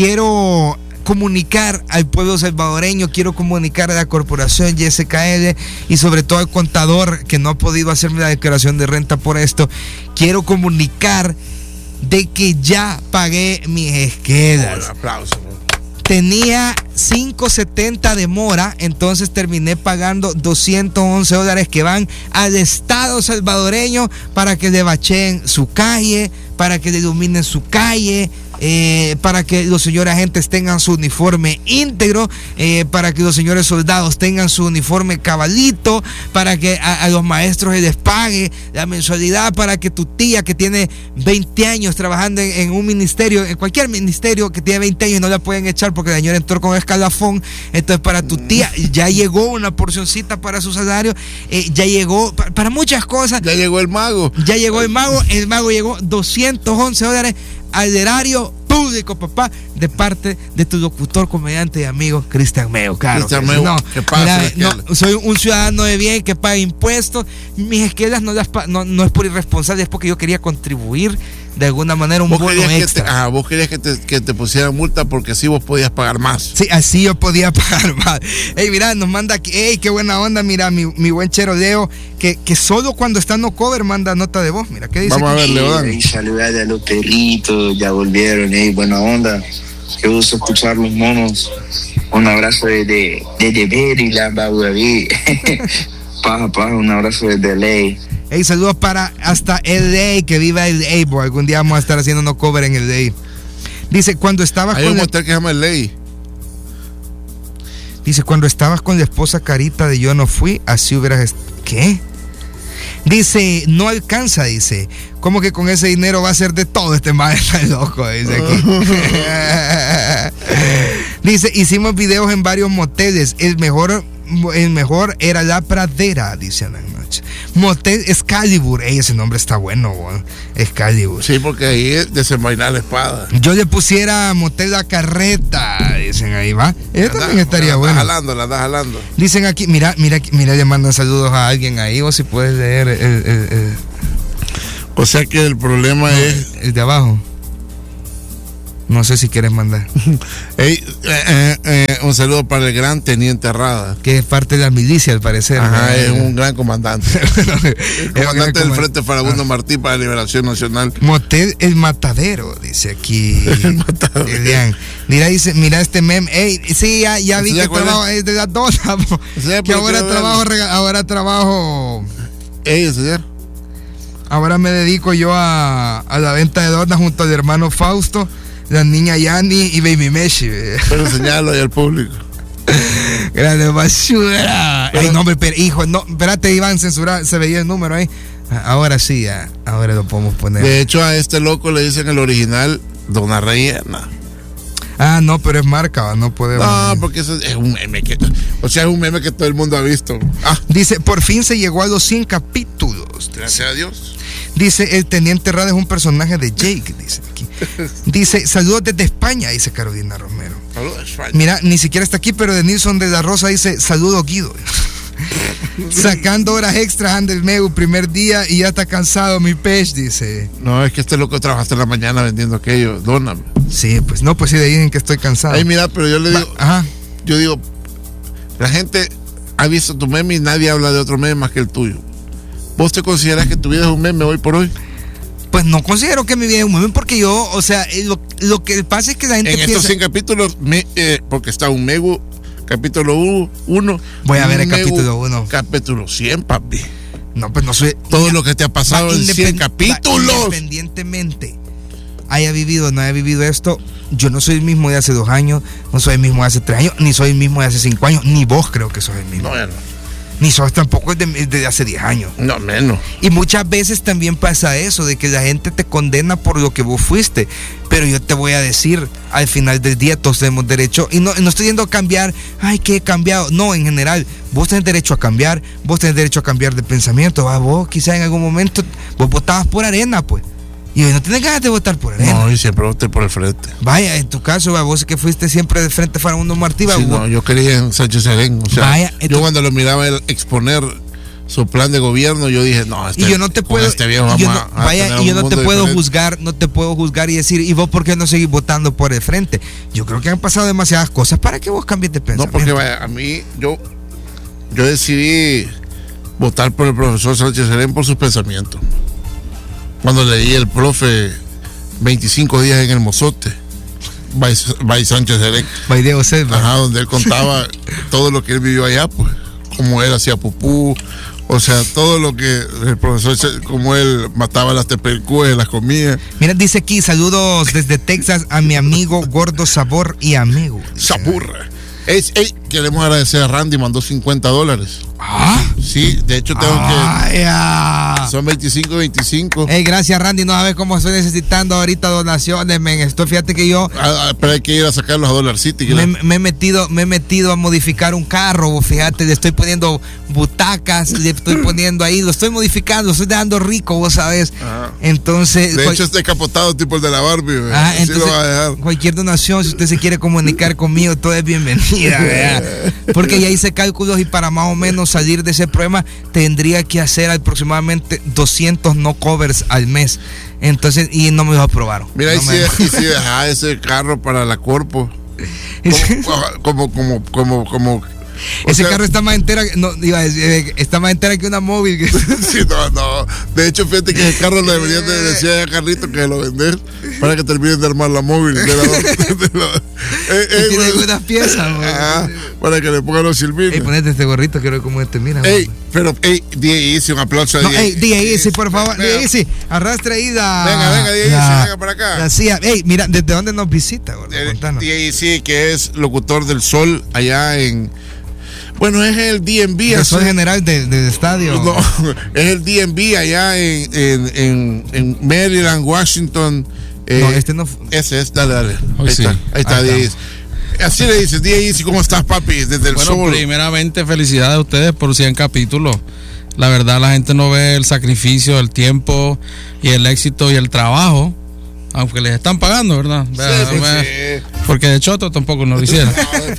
Quiero comunicar al pueblo salvadoreño, quiero comunicar a la corporación Y S K L y sobre todo al contador que no ha podido hacerme la declaración de renta por esto. Quiero comunicar de que ya pagué mis esquelas. Un aplauso. Tenía cinco setenta de mora, entonces terminé pagando doscientos once dólares que van al Estado salvadoreño para que le bacheen su calle, para que le iluminen su calle, eh, para que los señores agentes tengan su uniforme íntegro, eh, para que los señores soldados tengan su uniforme cabalito, para que a, a los maestros se les pague la mensualidad, para que tu tía que tiene veinte años trabajando en, en un ministerio, en cualquier ministerio que tiene veinte años, no la pueden echar porque la señora entró con escalafón. Entonces para tu tía ya llegó una porcioncita para su salario, eh, ya llegó para, para muchas cosas. Ya llegó el mago. Ya llegó el mago, el mago llegó doscientos once dólares al erario público, papá, de parte de tu locutor, comediante y amigo Cristian Meo. Claro, Cristian Meo, no, ¿qué pasa? Mira, no, soy un ciudadano de bien que paga impuestos. Mis esquelas no, las, no, no es por irresponsable, es porque yo quería contribuir de alguna manera un bono extra. Te, ah, vos querías que te, que te pusieran multa porque así vos podías pagar más. Sí, así yo podía pagar más. Ey, mira, nos manda aquí, ey, qué buena onda, mira, mi, mi buen chero Leo, que, que solo cuando está no cover manda nota de voz. Mira, ¿qué dice? Vamos aquí? A ver, Leo. Ey, saludar a los perritos, ya volvieron, ey, buena onda. Qué gusto escuchar los monos. Un abrazo desde, desde Maryland, Baby. Paja, paja, un abrazo desde L A. Hey, saludos para hasta L A, que viva L A, boy. Algún día vamos a estar haciendo no cover en L A. Dice, cuando estabas Hay con un la... motel que se llama Ley. Dice, cuando estabas con la esposa Carita de Yo No Fui, así hubieras... Est... ¿Qué? Dice, no alcanza, dice. ¿Cómo que con ese dinero va a ser de todo? Este maestro está loco, dice aquí. Dice, hicimos videos en varios moteles. El mejor, el mejor era La Pradera, dice Ana Noche. Motel Excalibur. Ey, ese nombre está bueno, bueno. Excalibur. Sí, porque ahí es desenvainar la espada. Yo le pusiera Motel La Carreta, dicen ahí, ¿va? Eso también estaría la bueno. La jalando, la anda jalando. Dicen aquí, mira, mira, mira, le mandan saludos a alguien ahí, o si puedes leer el, el, el, el... O sea que el problema no, es... El de abajo. No sé si quieres mandar. Hey, eh, eh, eh, un saludo para el gran Teniente Rada. Que es parte de la milicia, al parecer. Ajá, es un gran comandante. El comandante del Frente Farabundo ah. Martí para la Liberación Nacional. Motel El Matadero, dice aquí. El Matadero. Mira, dice, mira este meme. Ey, sí, ya, ya vi que trabajo es de la dona. Que ahora trabajo, ahora trabajo. Ey, señor. Ahora me dedico yo a, a la venta de donas junto al hermano Fausto, la niña Yani y Baby Meshi. Pero señalo ahí al público. Grande basura. Ay, no, hombre, pero, hijo, no, espérate, Iván, censurar, se veía el número ahí. Ahora sí, ya, ahora lo podemos poner. De hecho, a este loco le dicen el original Dona Rellena. Ah, no, pero es marca, no podemos. No, porque eso es un meme que, o sea, es un meme que todo el mundo ha visto. Ah. Dice, por fin se llegó a los cien capítulos. Gracias a Dios. Dice, el Teniente Rada es un personaje de Jake, dice aquí. Dice, saludos desde España, dice Carolina Romero. Saludos de España. Mira, ni siquiera está aquí, pero de Nilson de la Rosa dice, saludos Guido. Sacando horas extras Andel Meu, primer día y ya está cansado mi pez, dice. No, es que este loco trabaja hasta la mañana vendiendo aquello, dóname. Sí, pues no, pues sí, le dicen que estoy cansado. Ay, mira, pero yo le digo, Va, ajá. Yo digo, la gente ha visto tu meme y nadie habla de otro meme más que el tuyo. ¿Vos te consideras que tu vida es un meme hoy por hoy? Pues no considero que mi vida es un meme porque yo, o sea, lo, lo que pasa es que la gente en piensa... estos cien capítulos, me, eh, porque está un Megu, capítulo uno. Voy a ver el Megu, capítulo uno. Capítulo cien, papi. No, pues no soy... Todo mira, lo que te ha pasado en cien capítulos. Independientemente haya vivido o no haya vivido esto, yo no soy el mismo de hace dos años, no soy el mismo de hace tres años, ni soy el mismo de hace cinco años, ni vos creo que sos el mismo. No, ya no. Ni sos tampoco desde de hace diez años. No, menos. Y muchas veces también pasa eso, de que la gente te condena por lo que vos fuiste. Pero yo te voy a decir, al final del día todos tenemos derecho, y no, no estoy yendo a cambiar, ay, que he cambiado. No, en general, vos tenés derecho a cambiar, vos tenés derecho a cambiar de pensamiento. Ah, vos quizás en algún momento, vos votabas por Arena, pues. Y hoy no tienes ganas de votar por Arena. No, y siempre voté por el Frente. Vaya, en tu caso, vos que fuiste siempre de Frente Farabundo Martí. Sí, no, yo quería en Sánchez Serén. O sea, vaya, yo tu... cuando lo miraba él exponer su plan de gobierno, yo dije, no, este, y yo no te puedo, este viejo vamos yo no, a, a vaya, y yo no te puedo diferente. juzgar, no te puedo juzgar y decir, ¿y vos por qué no seguís votando por el Frente? Yo creo que han pasado demasiadas cosas para que vos cambies de pensamiento. No, porque vaya, a mí, yo, yo decidí votar por el profesor Sánchez Serén por sus pensamientos. Cuando leí el profe veinticinco días en el Mozote, by Sánchez Serén, by Diego Selva, ajá, donde él contaba todo lo que él vivió allá, pues, cómo él hacía pupú, o sea, todo lo que el profesor, como él mataba las tepercúes, las comía. Mira, dice aquí, saludos desde Texas a mi amigo Gordo Sabor y amigo. Saburra. Es, hey, queremos agradecer a Randy, mandó cincuenta dólares. ¿Ah? Sí, de hecho tengo ah, que... Yeah. Son veinticinco y veinticinco. Hey, gracias Randy, no sabes cómo estoy necesitando ahorita donaciones, men. Esto, fíjate que yo... Ah, pero hay que ir a sacarlos a Dollar City. Me, me, he metido, me he metido a modificar un carro, fíjate, le estoy poniendo butacas, le estoy poniendo ahí, lo estoy modificando, lo estoy dejando rico, vos sabés. Ajá. Entonces... De hecho, está capotado tipo el de la Barbie. Ah, entonces, lo va a dejar. Cualquier donación, si usted se quiere comunicar conmigo, todo es bienvenida, ¿verdad? Porque ya hice cálculos y para más o menos salir de ese problema tendría que hacer aproximadamente doscientos no covers al mes. Entonces, y no me lo aprobaron. Mira, no y, me... si, y si deja ese carro para la Corpo, como, como, como, como, como ese sea, carro está más entera, no, iba a decir, está más entera que una móvil. Sí, no, no. De hecho, fíjate que ese carro lo deberían de decir a Carlito que lo vender para que terminen de armar la móvil. De la, de la, eh, eh, tiene algunas piezas, ah, para que le pongan los silbinos. Ey, ponete este gorrito, quiero ver cómo este mira. Ey, pero, ey, D J Easy, un aplauso a no, D J Easy. D J Easy, por favor, D J Easy, arrastra ahí la. Venga, venga, D J Easy, venga para acá. La C I A. Ey, mira, ¿desde dónde nos visita, gordo? Contanos. D J Easy, que es locutor del Sol allá en. Bueno, es el D M V. El Sol general del de estadio. No, es el D M V allá en, en, en, en Maryland, Washington. Eh, no, este no. Ese es, dale, dale. Hoy ahí sí. está, ahí está, D J Easy. Así le dices, D J Easy, ¿cómo estás, papi? Desde el bueno, Sol. Primeramente, felicidades a ustedes por cien capítulos. La verdad, la gente no ve el sacrificio, el tiempo y el éxito y el trabajo, aunque les están pagando, ¿verdad? Sí, Vea, sí, vea, sí. Porque de choto tampoco nos lo hicieron.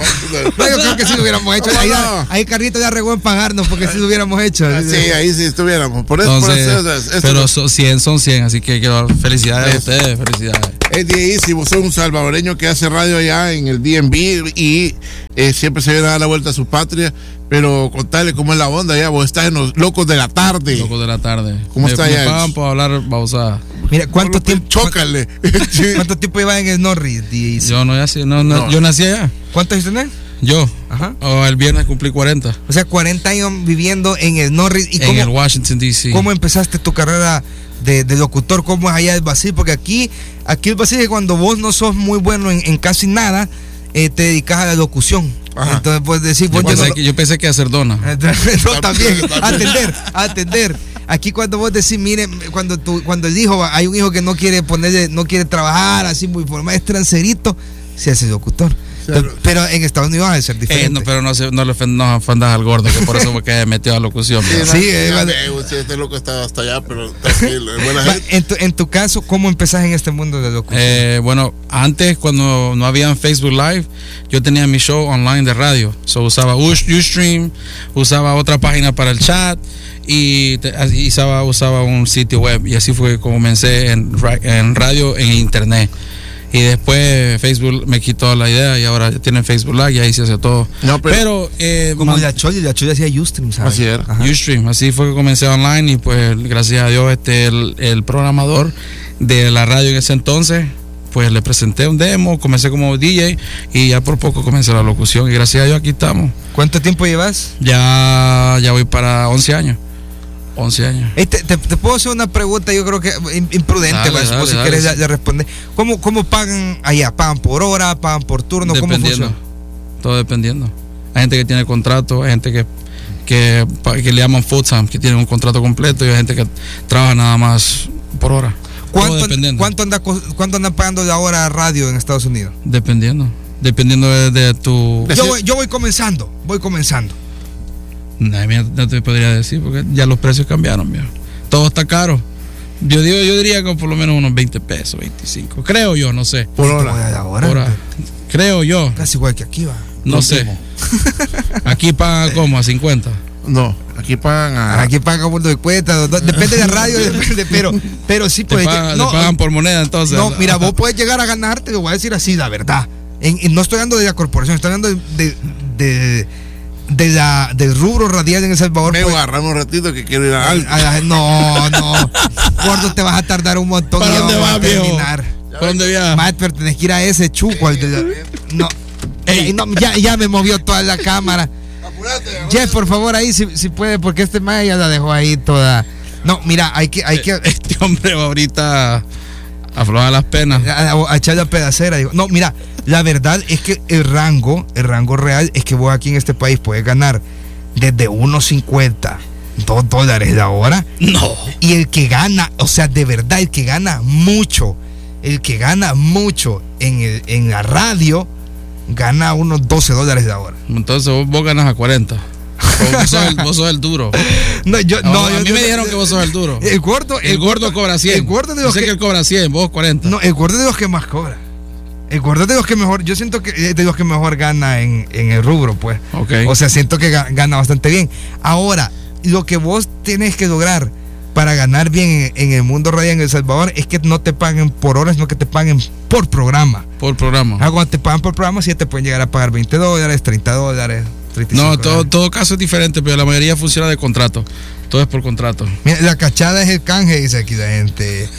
No, yo creo que sí lo hubiéramos hecho. Ahí, ahí Carlito ya regó en pagarnos porque sí lo hubiéramos hecho. Sí, ahí sí estuviéramos. Por eso, Entonces, por eso, eso, pero eso. son cien son cien, así que quiero dar felicidades a ustedes, felicidades. Es D J Easy, vos sos un salvadoreño que hace radio allá en el D M V y eh, siempre se viene a dar la vuelta a su patria. Pero contale cómo es la onda ya, vos estás en los Locos de la Tarde. Locos de la Tarde. ¿Cómo me, está me ya? Me pagan por hablar babosada. Mira, ¿cuánto tiempo? Chócale. ¿Cuánto tiempo llevas en el Norris, D J Easy? Yo no, nací, no, no, No. yo nací allá. ¿Cuántos años tenés? Yo. Ajá. Oh, el viernes cumplí cuarenta. O sea, cuarenta años viviendo en el Norris. ¿Y en cómo, el Washington, D C. ¿Cómo empezaste tu carrera de, de locutor? ¿Cómo es allá el Basil? Porque aquí, aquí el Basil es cuando vos no sos muy bueno en, en casi nada, eh, te dedicas a la locución. Ajá. Entonces puedes decir, Yo, vos pensé no- que, yo pensé que hacer dona. no, también, atender, atender. Aquí cuando vos decís, mire, cuando tu, cuando el hijo, hay un hijo que no quiere ponerle, no quiere trabajar así muy formal, es transerito, se hace locutor. Claro. Pero, pero en Estados Unidos va a ser diferente. Eh, no, pero no, se, no le ofend- no ofendas al gordo, que por eso fue que metió a locución. Sí, ¿verdad? Sí, sí, es verdad. este loco está hasta allá, pero tranquilo, es buena Va, gente. en, tu, en tu caso, ¿cómo empezás en este mundo de locución? Eh, bueno, antes cuando no había Facebook Live, yo tenía mi show online de radio. So, usaba Ush- Ustream, usaba otra página para el chat y, te- y usaba, usaba un sitio web. Y así fue como comencé en, ra- en radio, en internet. Y después Facebook me quitó la idea y ahora ya tienen Facebook Live y ahí se hace todo. No, pero- pero eh, Como man- la Choli, la Choli hacía Ustream, ¿sabes? Así era. Ajá. Ustream, así fue que comencé online y pues gracias a Dios este el, el programador de la radio en ese entonces pues le presenté un demo, comencé como D J y ya por poco comencé la locución y gracias a Dios aquí estamos. ¿Cuánto tiempo llevas? Ya ya voy para once años. once años. Hey, te, te- te puedo hacer una pregunta, yo creo que im- imprudente, Dale, ¿verdad? dale, Vos si dale, quieres sí. ya, ya responder. ¿Cómo, ¿Cómo pagan allá? ¿Pagan por hora? ¿Pagan por turno? ¿Cómo Dependiendo. funciona? Todo dependiendo. Hay gente que tiene contrato, hay gente que que, que le llaman full time, que tiene un contrato completo y hay gente que trabaja nada más por hora. Todo ¿Cuánto, dependiendo. ¿cuánto, anda, co- ¿Cuánto andan pagando la hora radio en Estados Unidos? Dependiendo. Dependiendo de, de tu... Yo voy, yo voy comenzando, voy comenzando. No, mira, no te podría decir porque ya los precios cambiaron, viejo. Todo está caro. Yo digo, yo diría que por lo menos unos veinte pesos, veinticinco. Creo yo, no sé. Por ¿Cómo hora. es la hora? Por hora. Creo yo, Casi igual que aquí va. no sé. Aquí pagan como a cincuenta. No, aquí pagan a. Aquí pagan por de cuenta, no- no- depende de la radio, depende, pero, pero sí Te puede pagan, no, te pagan por moneda entonces. no, mira, vos puedes llegar a ganarte, te lo voy a decir así, la verdad. En- en- no estoy hablando de la corporación, estoy hablando de, de, de, de la, del rubro radial en El Salvador. Me pues, agarramos un ratito que quiero ir a algo. a la- no, no. Gordo, te vas a tardar un montón ¿Para y ya dónde vamos vas, a viejo? terminar. ¿Por dónde viajas? Más, pero tenés que ir a ese chuco. al de la- no. Ey, no, ya, ya me movió toda la cámara. Apurate, Jeff, por favor, ahí si, si puede, porque este mae ya la dejó ahí toda. No, mira, hay que, hay que Este hombre va ahorita afloja las penas. a, a- a echar la pedacera. Digo. No, mira, la verdad es que el rango, el rango real es que vos aquí en este país puedes ganar desde uno cincuenta, dos dólares la hora. No. Y el que gana, o sea, de verdad, el que gana mucho, el que gana mucho en, el, en la radio, gana unos doce dólares la hora. Entonces vos, vos ganas a cuarenta. Vos sos, el, vos sos el duro. No, yo, No, no, a yo- mí yo- me dijeron que vos sos el duro. El gordo, El gordo cobra cien. El gordo de Yo los sé que, que él cobra cien, vos cuarenta. no, el gordo es de los que más cobra. El gordo es de los que mejor, yo siento que es de los que mejor gana en, en el rubro, pues. Ok. O sea, siento que ga- gana bastante bien. Ahora, lo que vos tienes que lograr para ganar bien en, en el mundo radial en El Salvador es que no te paguen por horas, sino que te paguen por programa. Por programa. Ah, cuando te pagan por programa, sí te pueden llegar a pagar veinte dólares, treinta dólares, treinta y cinco No, todo, dólares. todo caso es diferente, pero la mayoría funciona de contrato. Todo es por contrato. Mira, la cachada es el canje, dice aquí la gente.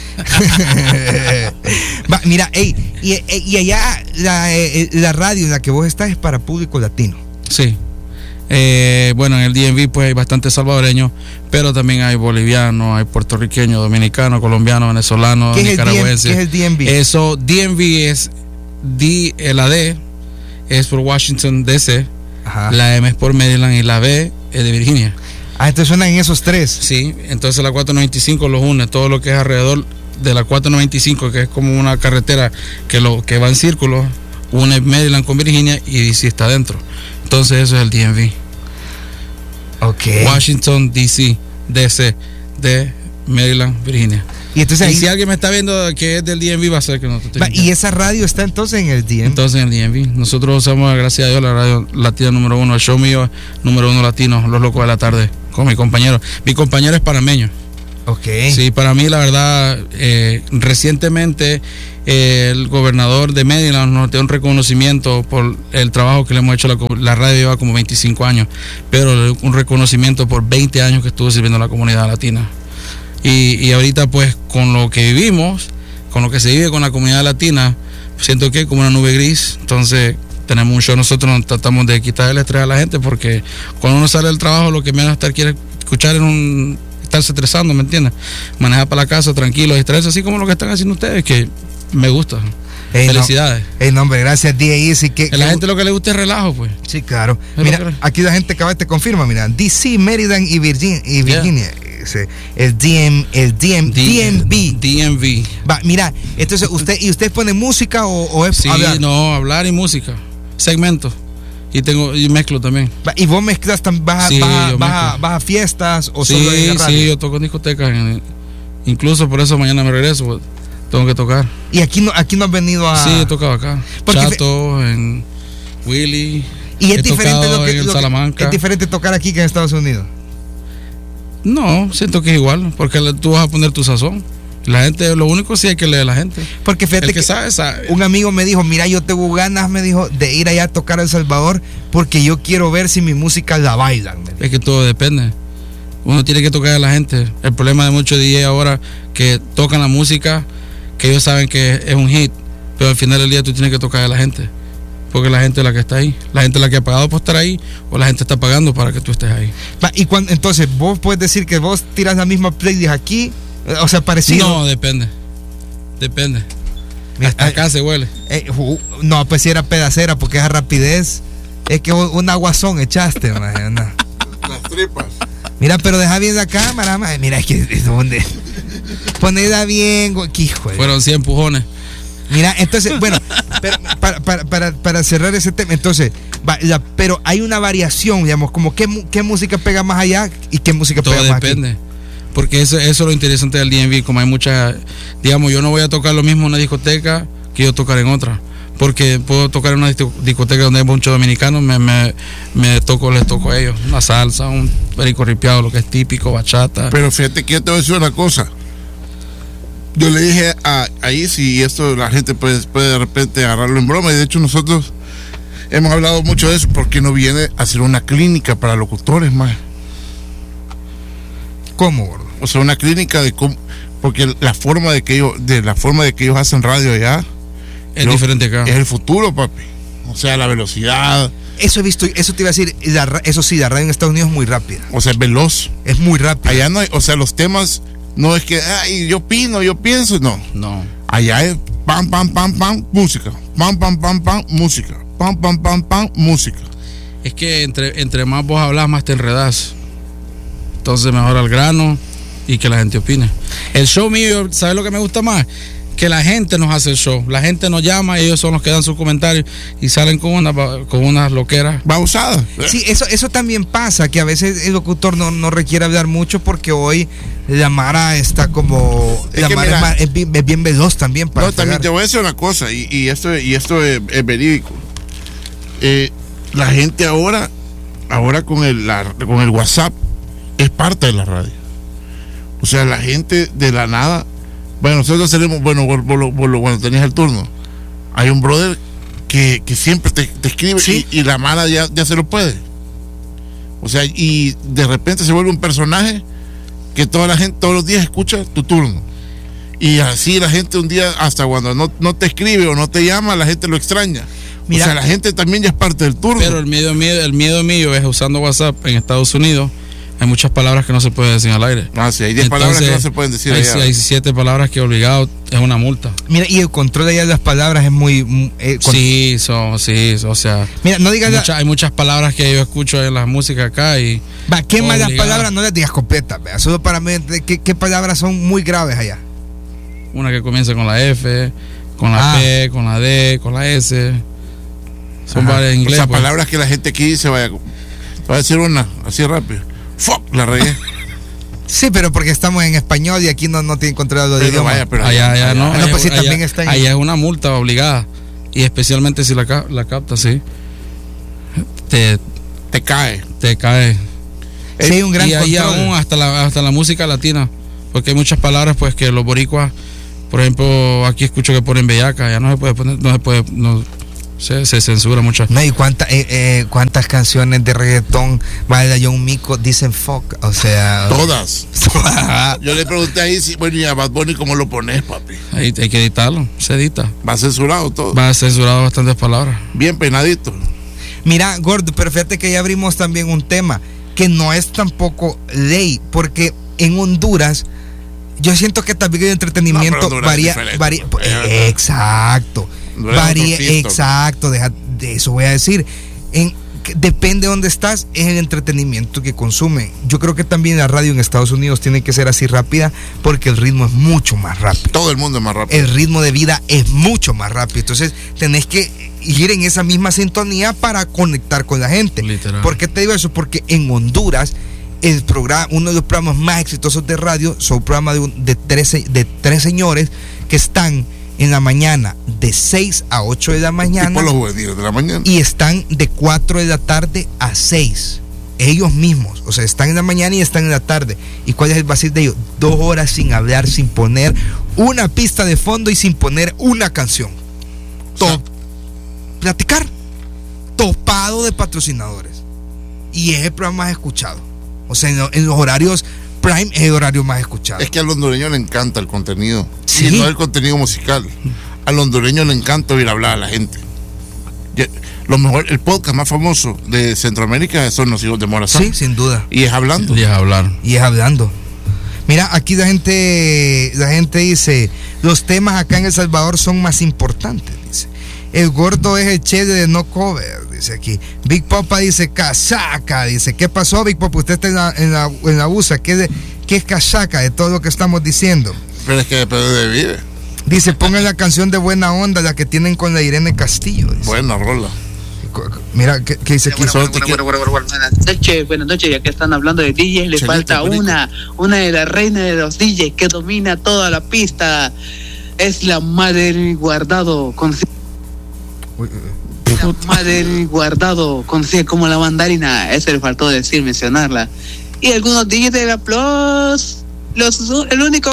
Va, mira, ey, y, y allá la, la radio en la que vos estás es para público latino. Sí. Eh, bueno, en el D M V pues hay bastante salvadoreños, pero también hay bolivianos, hay puertorriqueños, dominicanos, colombianos, venezolanos, nicaragüenses. ¿Qué es el D M V? Eso, D M V es D, la D es por Washington D C, ajá, la M es por Maryland y la B es de Virginia. Ah, entonces suenan en esos tres. Sí, entonces la cuatrocientos noventa y cinco los une, todo lo que es alrededor de la cuatrocientos noventa y cinco, que es como una carretera que lo que va en círculo, une Maryland con Virginia y D C está adentro. Entonces eso es el D M V. Okay. Washington D C, D C, de Maryland, Virginia. Y entonces ahí, y si alguien me está viendo que es del D M V, va a ser que no te va, y esa radio está entonces en el D M V. Entonces en el D M V. Nosotros usamos, gracias a Dios, la radio latina número uno, el show mío número uno latino, Los Locos de la Tarde, con mi compañero. Mi compañero es panameño. Ok. Sí, para mí la verdad, eh, recientemente eh, el gobernador de Maryland nos dio un reconocimiento por el trabajo que le hemos hecho. La, la radio lleva como veinticinco años, pero un reconocimiento por veinte años que estuvo sirviendo a la comunidad latina. Y, y ahorita pues con lo que vivimos, con lo que se vive con la comunidad latina, siento que es como una nube gris. Entonces tenemos un show, nosotros nos tratamos de quitar el estrés a la gente, porque cuando uno sale del trabajo lo que menos estar quiere escuchar es un... estarse estresando, ¿me entiendes? Manejar para la casa tranquilo, distraerse, así como lo que están haciendo ustedes, que me gusta. Ey, felicidades. No, ey, nombre, gracias, D A Easy. Que, a la que, gente lo que le gusta es relajo, pues. Sí, claro. Mira, aquí la gente acaba te confirma, mira, D C, Maryland y Virginia. Y Virginia. Yeah. El D M, el D M, D, D M V. D M V. Va, mira, entonces usted, ¿y usted pone música o, o es sí, hablar? No, hablar y música. Segmentos. Y tengo y mezclo también. ¿Y vos mezclas también? ¿Vas, sí, vas, vas, vas a fiestas o sí, solo en radio? Sí, yo toco en discotecas. En, incluso por eso mañana me regreso, pues, tengo que tocar. ¿Y aquí no, aquí no has venido a...? Sí, he tocado acá. Chato, fe... en Willy. ¿Y es diferente lo que, en lo Salamanca. Que, es diferente tocar aquí que en Estados Unidos? No, siento que es igual, porque tú vas a poner tu sazón. La gente, lo único sí hay que leer a la gente. Porque fíjate el que, que sabe, sabe. Un amigo me dijo, mira, yo tengo ganas, me dijo, de ir allá a tocar a El Salvador, porque yo quiero ver si mi música la bailan. Es que todo depende. Uno tiene que tocar a la gente. El problema de muchos D J ahora que tocan la música, que ellos saben que es un hit, pero al final del día tú tienes que tocar a la gente, porque la gente es la que está ahí, la gente es la que ha pagado por estar ahí, o la gente está pagando para que tú estés ahí. Y cuando, entonces vos puedes decir que vos tiras la misma playlist aquí, o sea, parecido. No, depende, depende. Hasta acá se huele. Eh, uh, no, pues si era pedacera, porque esa rapidez es que un aguazón echaste, man, no. Las tripas. Mira, pero deja bien la cámara, man. Mira, es que ¿dónde? Ponela bien, hijo. Fueron cien empujones. Mira, entonces, bueno, pero para, para, para, para cerrar ese tema, entonces, va, la, pero hay una variación, digamos, como qué, qué música pega más allá y qué música todo pega más aquí. Todo depende. Porque eso, eso es lo interesante del D M V, como hay muchas, digamos, yo no voy a tocar lo mismo en una discoteca que yo tocar en otra, porque puedo tocar en una discoteca donde hay muchos dominicanos, me, me, me toco, les toco a ellos, una salsa, un perico ripiado, lo que es típico, bachata. Pero fíjate que yo te voy a decir una cosa, yo le dije a, a Isi, y esto la gente puede, puede de repente agarrarlo en broma, y de hecho nosotros hemos hablado mucho de eso, porque no viene a hacer una clínica para locutores más. ¿Cómo, gordo? O sea, una clínica de cómo, porque la forma de que ellos, de la forma de que ellos hacen radio allá es diferente acá. Es el futuro, papi. O sea, la velocidad. Eso he visto, eso te iba a decir, la, eso sí, la radio en Estados Unidos es muy rápida. O sea, es veloz. Es muy rápida. Allá no hay, o sea, los temas no es que, ay, yo opino, yo pienso, no. No. Allá es pam, pam, pam, pam, música. Pam, pam, pam, pam, música. Pam, pam, pam, pam, música. Es que entre, entre más vos hablas, más te enredás. Entonces mejor al grano y que la gente opine. El show mío, ¿sabes lo que me gusta más? Que la gente nos hace el show. La gente nos llama, ellos son los que dan sus comentarios y salen con una con unas loqueras. Babosadas. Sí, eso, eso también pasa, que a veces el locutor no, no requiere hablar mucho, porque hoy la Mara está como... Es la Mara mira, es, más, es, bien, es bien veloz también para no, también te voy a decir una cosa, y, y esto, y esto es, es verídico. Eh, la gente ahora, ahora con el, la, con el WhatsApp, es parte de la radio. O sea, la gente de la nada. Bueno, nosotros tenemos, bueno, por, por lo, por lo, cuando tenías el turno, hay un brother que, que siempre te, te escribe, ¿sí? y, y la mala ya, ya se lo puede. O sea, y de repente se vuelve un personaje que toda la gente todos los días escucha tu turno. Y así la gente un día, hasta cuando no, no te escribe o no te llama, la gente lo extraña. Mira, o sea, la gente también ya es parte del turno. Pero el miedo, miedo, el miedo mío es usando WhatsApp en Estados Unidos. Hay muchas palabras que no se pueden decir al aire. Ah, sí, hay diez palabras que no se pueden decir hay, allá. Hay siete palabras que obligado es una multa. Mira, y el control de las palabras es muy... Eh, sí, son, sí, o sea... Mira, no digas... Hay, mucha, hay muchas palabras que yo escucho en la música acá y... Va, ¿qué más las palabras no las digas completas? Vea, solo para mí, ¿qué, ¿qué palabras son muy graves allá? Una que comienza con la F, con la ah. P, con la D, con la S. Son Ajá. varias en inglés. O sea, pues. palabras que la gente aquí dice, vaya... Voy a decir una, así rápido. Fuck, la regué. Sí, pero porque estamos en español y aquí no, no tienen controlado el idioma. Vaya, pero allá, allá, allá no. no allá, pues sí, allá, también está en... allá es una multa obligada. Y especialmente si la, la captas, sí. Te, te cae. Te cae. Sí, hay un gran y ahí control. aún hasta la, hasta la música latina. Porque hay muchas palabras pues que los boricuas, por ejemplo, aquí escucho que ponen bellaca, ya no se puede poner, no se puede, no, se, se censura muchas. No, y cuánta, eh, eh, cuántas canciones de reggaetón, vale, John Mico dicen fuck, o sea. Todas. Yo le pregunté ahí si, bueno, y a Bad Bunny, ¿cómo lo pones, papi? Ahí hay que editarlo, se edita. Va censurado todo. Va censurado bastantes palabras. Bien peinadito. Mira, Gordo, pero fíjate que ya abrimos también un tema que no es tampoco ley, porque en Honduras yo siento que también el entretenimiento no, varía, varía eh, exacto, varía, exacto, deja, de eso voy a decir. En, depende de dónde estás, es el entretenimiento que consumen. Yo creo que también la radio en Estados Unidos tiene que ser así rápida porque el ritmo es mucho más rápido. Todo el mundo es más rápido. El ritmo de vida es mucho más rápido. Entonces tenés que ir en esa misma sintonía para conectar con la gente. Literal. ¿Por qué te digo eso? Porque en Honduras el programa, uno de los programas más exitosos de radio son un programa de, de, tres, de tres señores que están en la mañana de seis a ocho de la mañana. Tipo los juveniles de la mañana. Y están de cuatro de la tarde a seis. Ellos mismos, o sea, están en la mañana y están en la tarde. ¿Y cuál es el vacío de ellos? Dos horas sin hablar, sin poner una pista de fondo y sin poner una canción. Top. O sea, platicar. Topado de patrocinadores. Y es el programa más escuchado. O sea, en, en los horarios prime es el horario más escuchado. Es que al hondureño le encanta el contenido. ¿Sí? Y no el contenido musical. Al hondureño le encanta oír hablar a la gente. Lo mejor, el podcast más famoso de Centroamérica son Los Hijos de Morazán. Sí, sin duda. Y es hablando. Y es hablar. Y es hablando. Mira, aquí la gente, la gente dice, los temas acá en El Salvador son más importantes, dice. El gordo es el chede de no cover, dice aquí. Big Papa dice, casaca, dice. ¿Qué pasó, Big Papa? Usted está en la, en la, en la U S A. ¿Qué, de, ¿Qué es casaca de todo lo que estamos diciendo? Pero es que depende de vive. Dice, pongan la canción de Buena Onda, la que tienen con la Irene Castillo. Dice. Buena rola. Mira, ¿qué, qué dice aquí? Bueno, bueno, bueno, bueno, bueno, buenas noches, buenas noches, ya que están hablando de D Js, le Chelito, falta bonito. una, una de las reinas de los D Js que domina toda la pista, es la Madre Guardado, con la Madre Guardado, conocida como la mandarina, eso le faltó decir, mencionarla, y algunos D Js de la Plus, los, el único...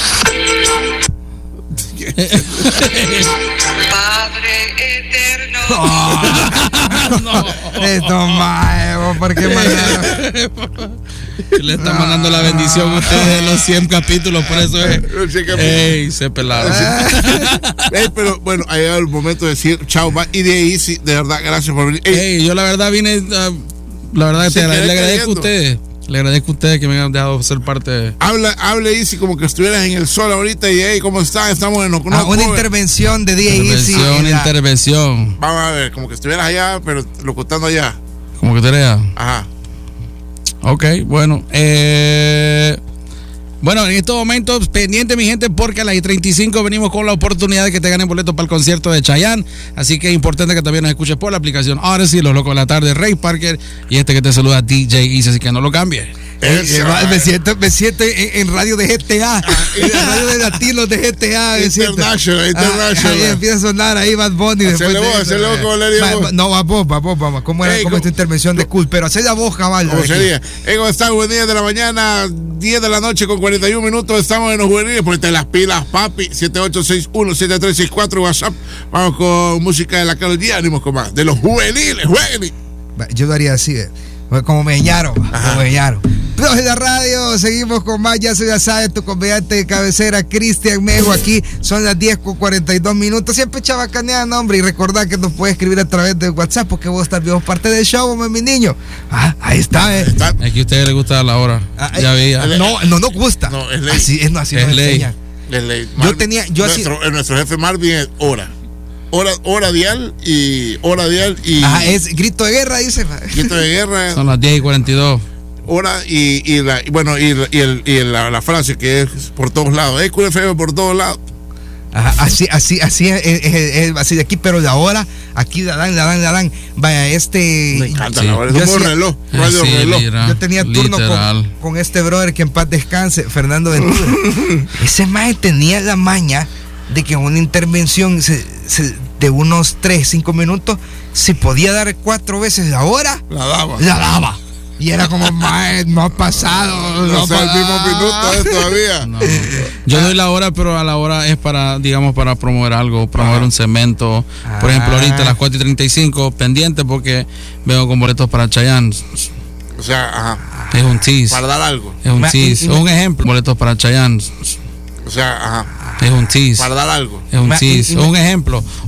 Padre eterno. Oh, no. Esto más, ¿por qué mandaron? Le están mandando la bendición a ustedes de los cien capítulos, por eso es. Ey, se pelaron. Ey, pero bueno, ha llegado el momento de decir chao, bye. Y de ahí sí, de verdad, gracias por venir. Ey, Ey yo la verdad vine, uh, la verdad que te, le agradezco cayendo. a ustedes. Le agradezco a ustedes que me hayan dejado ser parte de... Habla, hable Easy como que estuvieras en el sol ahorita y hey, ¿cómo están? Estamos en... No, ah, una intervención de D J Easy. Intervención, intervención. Vamos a ver, como que estuvieras allá, pero locutando allá. Como que te lea. Ajá. Ok, bueno. Eh... Bueno, en estos momentos, pendiente mi gente, porque a las treinta y cinco venimos con la oportunidad de que te ganen boletos para el concierto de Chayanne. Así que es importante que también nos escuches por la aplicación. Ahora sí, Los Locos de la Tarde, Ray Parker y este que te saluda, D J Easy, así que no lo cambies. Eh, me siento, me siento en, en radio de G T A, en la radio de latinos de G T A. International, international. Ahí empieza a sonar ahí Bad Bunny. Hacele vos, hacele vos como le digo. No, a vos, a vos, vamos. ¿Cómo era esta intervención de cool? Pero hacé la voz, cabal. ¿Cómo sería? ¿Cómo están? Buen día de la mañana, diez de la noche con cuarenta y un minutos. Estamos en los juveniles. Ponte las pilas, papi. siete ocho seis uno siete tres seis cuatro WhatsApp. Vamos con música de la Karol G. Ánimos con más. De los juveniles, juveniles. Yo lo haría así, eh. Como me hallaron, como me hallaron. Pero en la radio, seguimos con más, ya se ya sabe, tu comediante de cabecera, Cristian Mego, aquí son las diez con cuarenta y dos minutos, siempre chabacaneando, hombre, y recordad que nos puede escribir a través de WhatsApp, porque vos también sos parte del show, hombre, mi niño. Ah, ahí está, eh. Está. Es que a ustedes les gusta la hora, ah, ya vi. No, no nos gusta. No, es ley. Así es, no, así es nos ley. enseñan. Es ley. Yo Marvin, tenía, yo nuestro, así. Nuestro jefe Marvin es hora. Hora, hora dial y hora dial y. Ajá, es grito de guerra, dice. Grito de guerra. Son las diez y cuarenta y dos. Hora y, y, la, y bueno, y, y, el, y la, la frase que es por todos lados. Es Q F M por todos lados. Ajá, así, así, así es, es, es, es así de aquí, pero de ahora, aquí la dan, la dan, la dan. Vaya, este. Me encanta sí. la hora. Es como reloj, radio sí, reloj. Literal, yo tenía turno con, con este brother que en paz descanse, Fernando Ventura. Ese maje tenía la maña de que en una intervención se, se, de unos tres, cinco minutos, si podía dar cuatro veces la hora, la daba. La daba. Y era como, mae, no ha pasado. No, no sé, el mismo minuto es todavía. No. Yo doy la hora, pero a la hora es para, digamos, para promover algo, promover Ajá. un cemento. Por ejemplo, ahorita a las cuatro y treinta y cinco, pendiente porque veo con boletos para Chayanne. O sea, ajá. Es un tease. Para dar algo. Es un tease. Un ejemplo, boletos para Chayanne. O sea, ajá. Es un tease. Para dar algo. Es un tease. Un ejemplo.